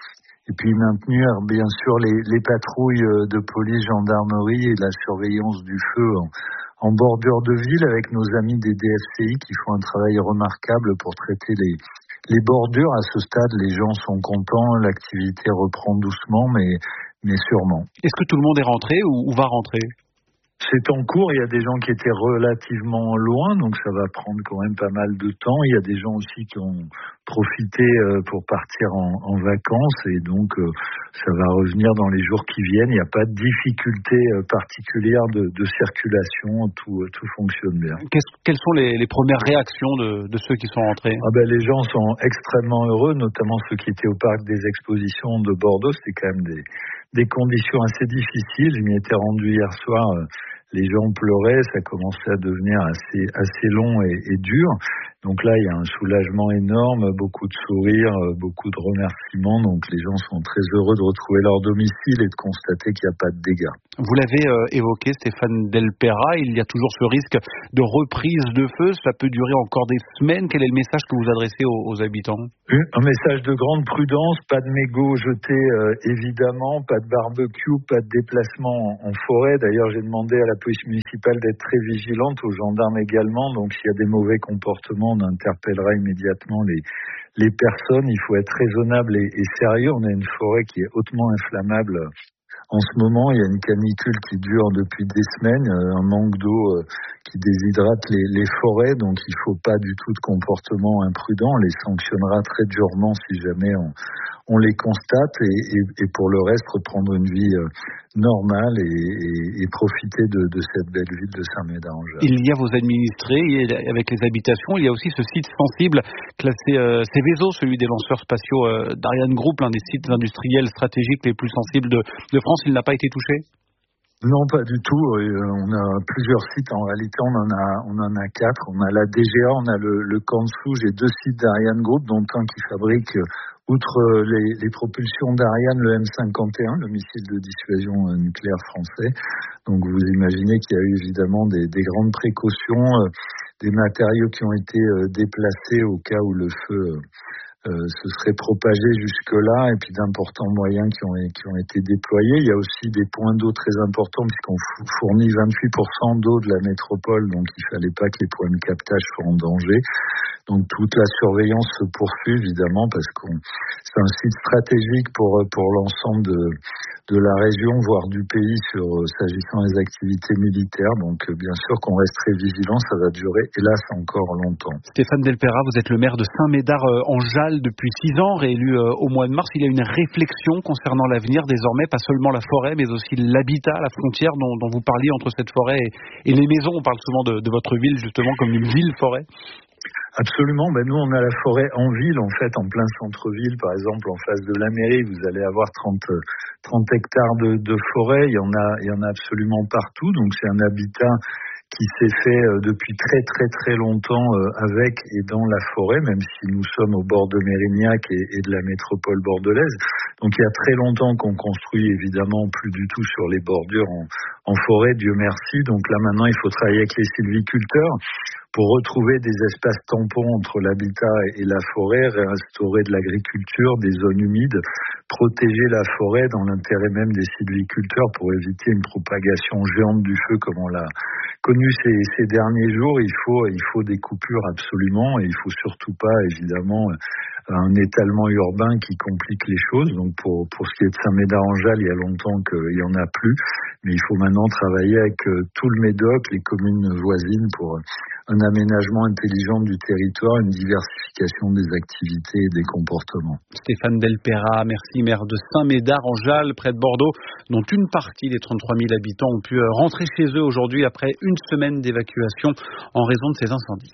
Speaker 8: Et puis maintenir bien sûr les, les patrouilles de police, gendarmerie et la surveillance du feu en, en bordure de ville avec nos amis des D F C I qui font un travail remarquable pour traiter les, les bordures. À ce stade, les gens sont contents, l'activité reprend doucement mais, mais sûrement.
Speaker 16: Est-ce que tout le monde est rentré ou, ou va rentrer ?
Speaker 8: C'est en cours, il y a des gens qui étaient relativement loin, donc ça va prendre quand même pas mal de temps. Il y a des gens aussi qui ont profité pour partir en, en vacances et donc ça va revenir dans les jours qui viennent. Il n'y a pas de difficulté particulière de, de circulation, tout, tout fonctionne bien.
Speaker 16: Qu'est-ce, quelles sont les, les premières réactions de, de ceux qui sont rentrés ?
Speaker 8: Ah ben, les gens sont extrêmement heureux, notamment ceux qui étaient au parc des expositions de Bordeaux. C'était quand même des, des conditions assez difficiles. Je m'y étais rendu hier soir. Les gens pleuraient, ça commençait à devenir assez, assez long et, et dur. Donc là, il y a un soulagement énorme, beaucoup de sourires, beaucoup de remerciements. Donc les gens sont très heureux de retrouver leur domicile et de constater qu'il n'y a pas de dégâts.
Speaker 16: Vous l'avez euh, évoqué, Stéphane Delpera, il y a toujours ce risque de reprise de feu. Ça peut durer encore des semaines. Quel est le message que vous adressez aux, aux habitants ?
Speaker 8: Un message de grande prudence, pas de mégots jetés euh, évidemment, pas de barbecue, pas de déplacement en, en forêt. D'ailleurs, j'ai demandé à la police municipale d'être très vigilante, aux gendarmes également. Donc s'il y a des mauvais comportements, on interpellera immédiatement les, les personnes. Il faut être raisonnable et, et sérieux. On a une forêt qui est hautement inflammable. En ce moment, il y a une canicule qui dure depuis des semaines, un manque d'eau qui déshydrate les, les forêts, donc il ne faut pas du tout de comportement imprudent. On les sanctionnera très durement si jamais on, on les constate et, et, et pour le reste, reprendre une vie normale et, et, et profiter de, de cette belle ville de Saint-Médard-en-Jalles.
Speaker 16: Il y a vos administrés, avec les habitations, il y a aussi ce site sensible classé euh, Céveso, celui des lanceurs spatiaux euh, d'Ariane Group, l'un des sites industriels stratégiques les plus sensibles de, de France. Il n'a pas été touché ?
Speaker 8: Non, pas du tout. On a plusieurs sites. En réalité, on en a, on en a quatre. On a la D G A, on a le, le camp de Souge et deux sites d'Ariane Group, dont un qui fabrique, outre les, les propulsions d'Ariane, le M cinquante et un, le missile de dissuasion nucléaire français. Donc, vous imaginez qu'il y a eu évidemment des, des grandes précautions, des matériaux qui ont été déplacés au cas où le feu Euh, se serait propagé jusque-là, et puis d'importants moyens qui ont, qui ont été déployés. Il y a aussi des points d'eau très importants, puisqu'on fournit vingt-huit pour cent d'eau de la métropole, donc il ne fallait pas que les points de captage soient en danger. Donc toute la surveillance se poursuit, évidemment, parce que c'est un site stratégique pour, pour l'ensemble de, de la région, voire du pays, sur s'agissant des activités militaires. Donc bien sûr qu'on reste très vigilant, ça va durer, hélas, encore longtemps.
Speaker 16: Stéphane Delpera, vous êtes le maire de Saint-Médard-en-Jalles depuis six ans, réélu au mois de mars. Il y a une réflexion concernant l'avenir désormais, pas seulement la forêt, mais aussi l'habitat, la frontière dont, dont vous parliez entre cette forêt et, et les maisons. On parle souvent de, de votre ville justement comme une ville-forêt.
Speaker 8: Absolument. Ben nous, on a la forêt en ville, en fait, en plein centre-ville, par exemple, en face de la mairie, vous allez avoir trente, trente hectares de, de forêt. Il y en a, il y en a absolument partout. Donc, c'est un habitat qui s'est fait depuis très très très longtemps avec et dans la forêt, même si nous sommes au bord de Mérignac et, et de la métropole bordelaise. Donc il y a très longtemps qu'on construit évidemment plus du tout sur les bordures en, en forêt, Dieu merci. Donc là maintenant il faut travailler avec les sylviculteurs pour retrouver des espaces tampons entre l'habitat et la forêt, restaurer de l'agriculture, des zones humides, protéger la forêt dans l'intérêt même des sylviculteurs pour éviter une propagation géante du feu comme on l'a connu ces, ces derniers jours. Il faut, il faut des coupures absolument et il faut surtout pas évidemment un étalement urbain qui complique les choses. Donc pour, pour ce qui est de Saint-Médard-en-Jalles, il y a longtemps qu'il n'y en a plus, mais il faut maintenant travailler avec tout le Médoc, les communes voisines pour un aménagement intelligent du territoire, une diversification des activités et des comportements.
Speaker 16: Stéphane Delpera, merci, maire de Saint-Médard-en-Jalles, près de Bordeaux, dont une partie des trente-trois mille habitants ont pu rentrer chez eux aujourd'hui après une semaine d'évacuation en raison de ces incendies.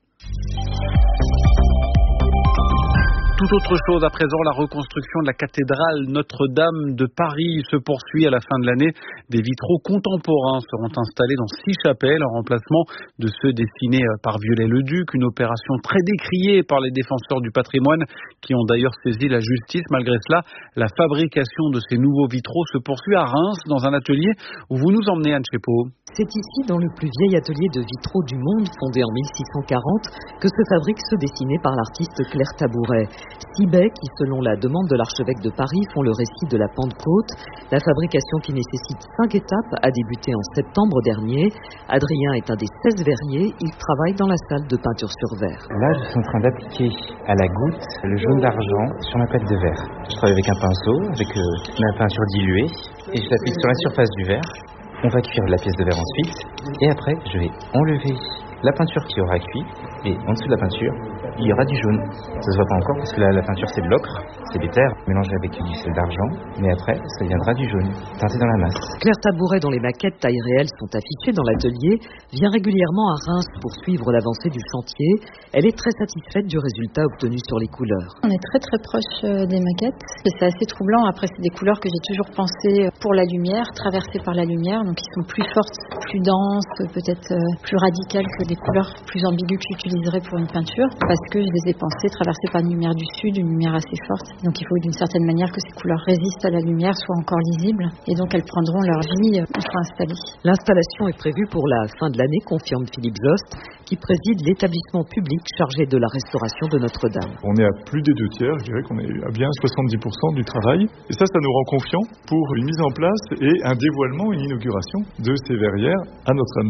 Speaker 16: Tout autre chose à présent, la reconstruction de la cathédrale Notre-Dame de Paris se poursuit à la fin de l'année. Des vitraux contemporains seront installés dans six chapelles en remplacement de ceux dessinés par Viollet-le-Duc. Une opération très décriée par les défenseurs du patrimoine qui ont d'ailleurs saisi la justice. Malgré cela, la fabrication de ces nouveaux vitraux se poursuit à Reims dans un atelier où vous nous emmenez, Anne Chepeau.
Speaker 11: C'est ici, dans le plus vieil atelier de vitraux du monde, fondé en mille six cent quarante, que se fabriquent ceux dessinés par l'artiste Claire Tabouret. Six baies qui, selon la demande de l'archevêque de Paris, font le récit de la Pentecôte. La fabrication qui nécessite cinq étapes a débuté en septembre dernier. Adrien est un des seize verriers. Il travaille dans la salle de peinture sur verre.
Speaker 12: Là, je suis en train d'appliquer à la goutte le jaune d'argent sur ma pâte de verre. Je travaille avec un pinceau, avec euh, ma peinture diluée, et je l'applique sur la surface du verre. On va cuire la pièce de verre ensuite, et après, je vais enlever la peinture qui aura cuit, et en dessous de la peinture, il y aura du jaune. Ça se voit pas encore parce que la, la peinture c'est de l'ocre, c'est des terres mélangées avec du sel d'argent, mais après ça viendra du jaune, teinté dans la masse.
Speaker 11: Claire Tabouret, dont les maquettes taille réelle sont affichées dans l'atelier, vient régulièrement à Reims pour suivre l'avancée du chantier. Elle est très satisfaite du résultat obtenu sur les couleurs.
Speaker 13: On est très très proche des maquettes. C'est assez troublant. Après, c'est des couleurs que j'ai toujours pensées pour la lumière, traversées par la lumière, donc qui sont plus fortes, plus denses, peut-être plus radicales que des couleurs plus ambiguës que j'utiliserais pour une peinture, parce que je les ai pensées traversées par une lumière du sud, une lumière assez forte. Donc il faut d'une certaine manière que ces couleurs résistent à la lumière, soient encore lisibles, et donc elles prendront leur vie une fois installées.
Speaker 11: L'installation est prévue pour la fin de l'année, confirme Philippe Jost, qui préside l'établissement public chargé de la restauration de Notre-Dame.
Speaker 14: On est à plus des deux tiers, je dirais qu'on est à bien soixante-dix pour cent du travail. Et ça, ça nous rend confiants pour une mise en place et un dévoilement, une inauguration de ces verrières à Notre-Dame.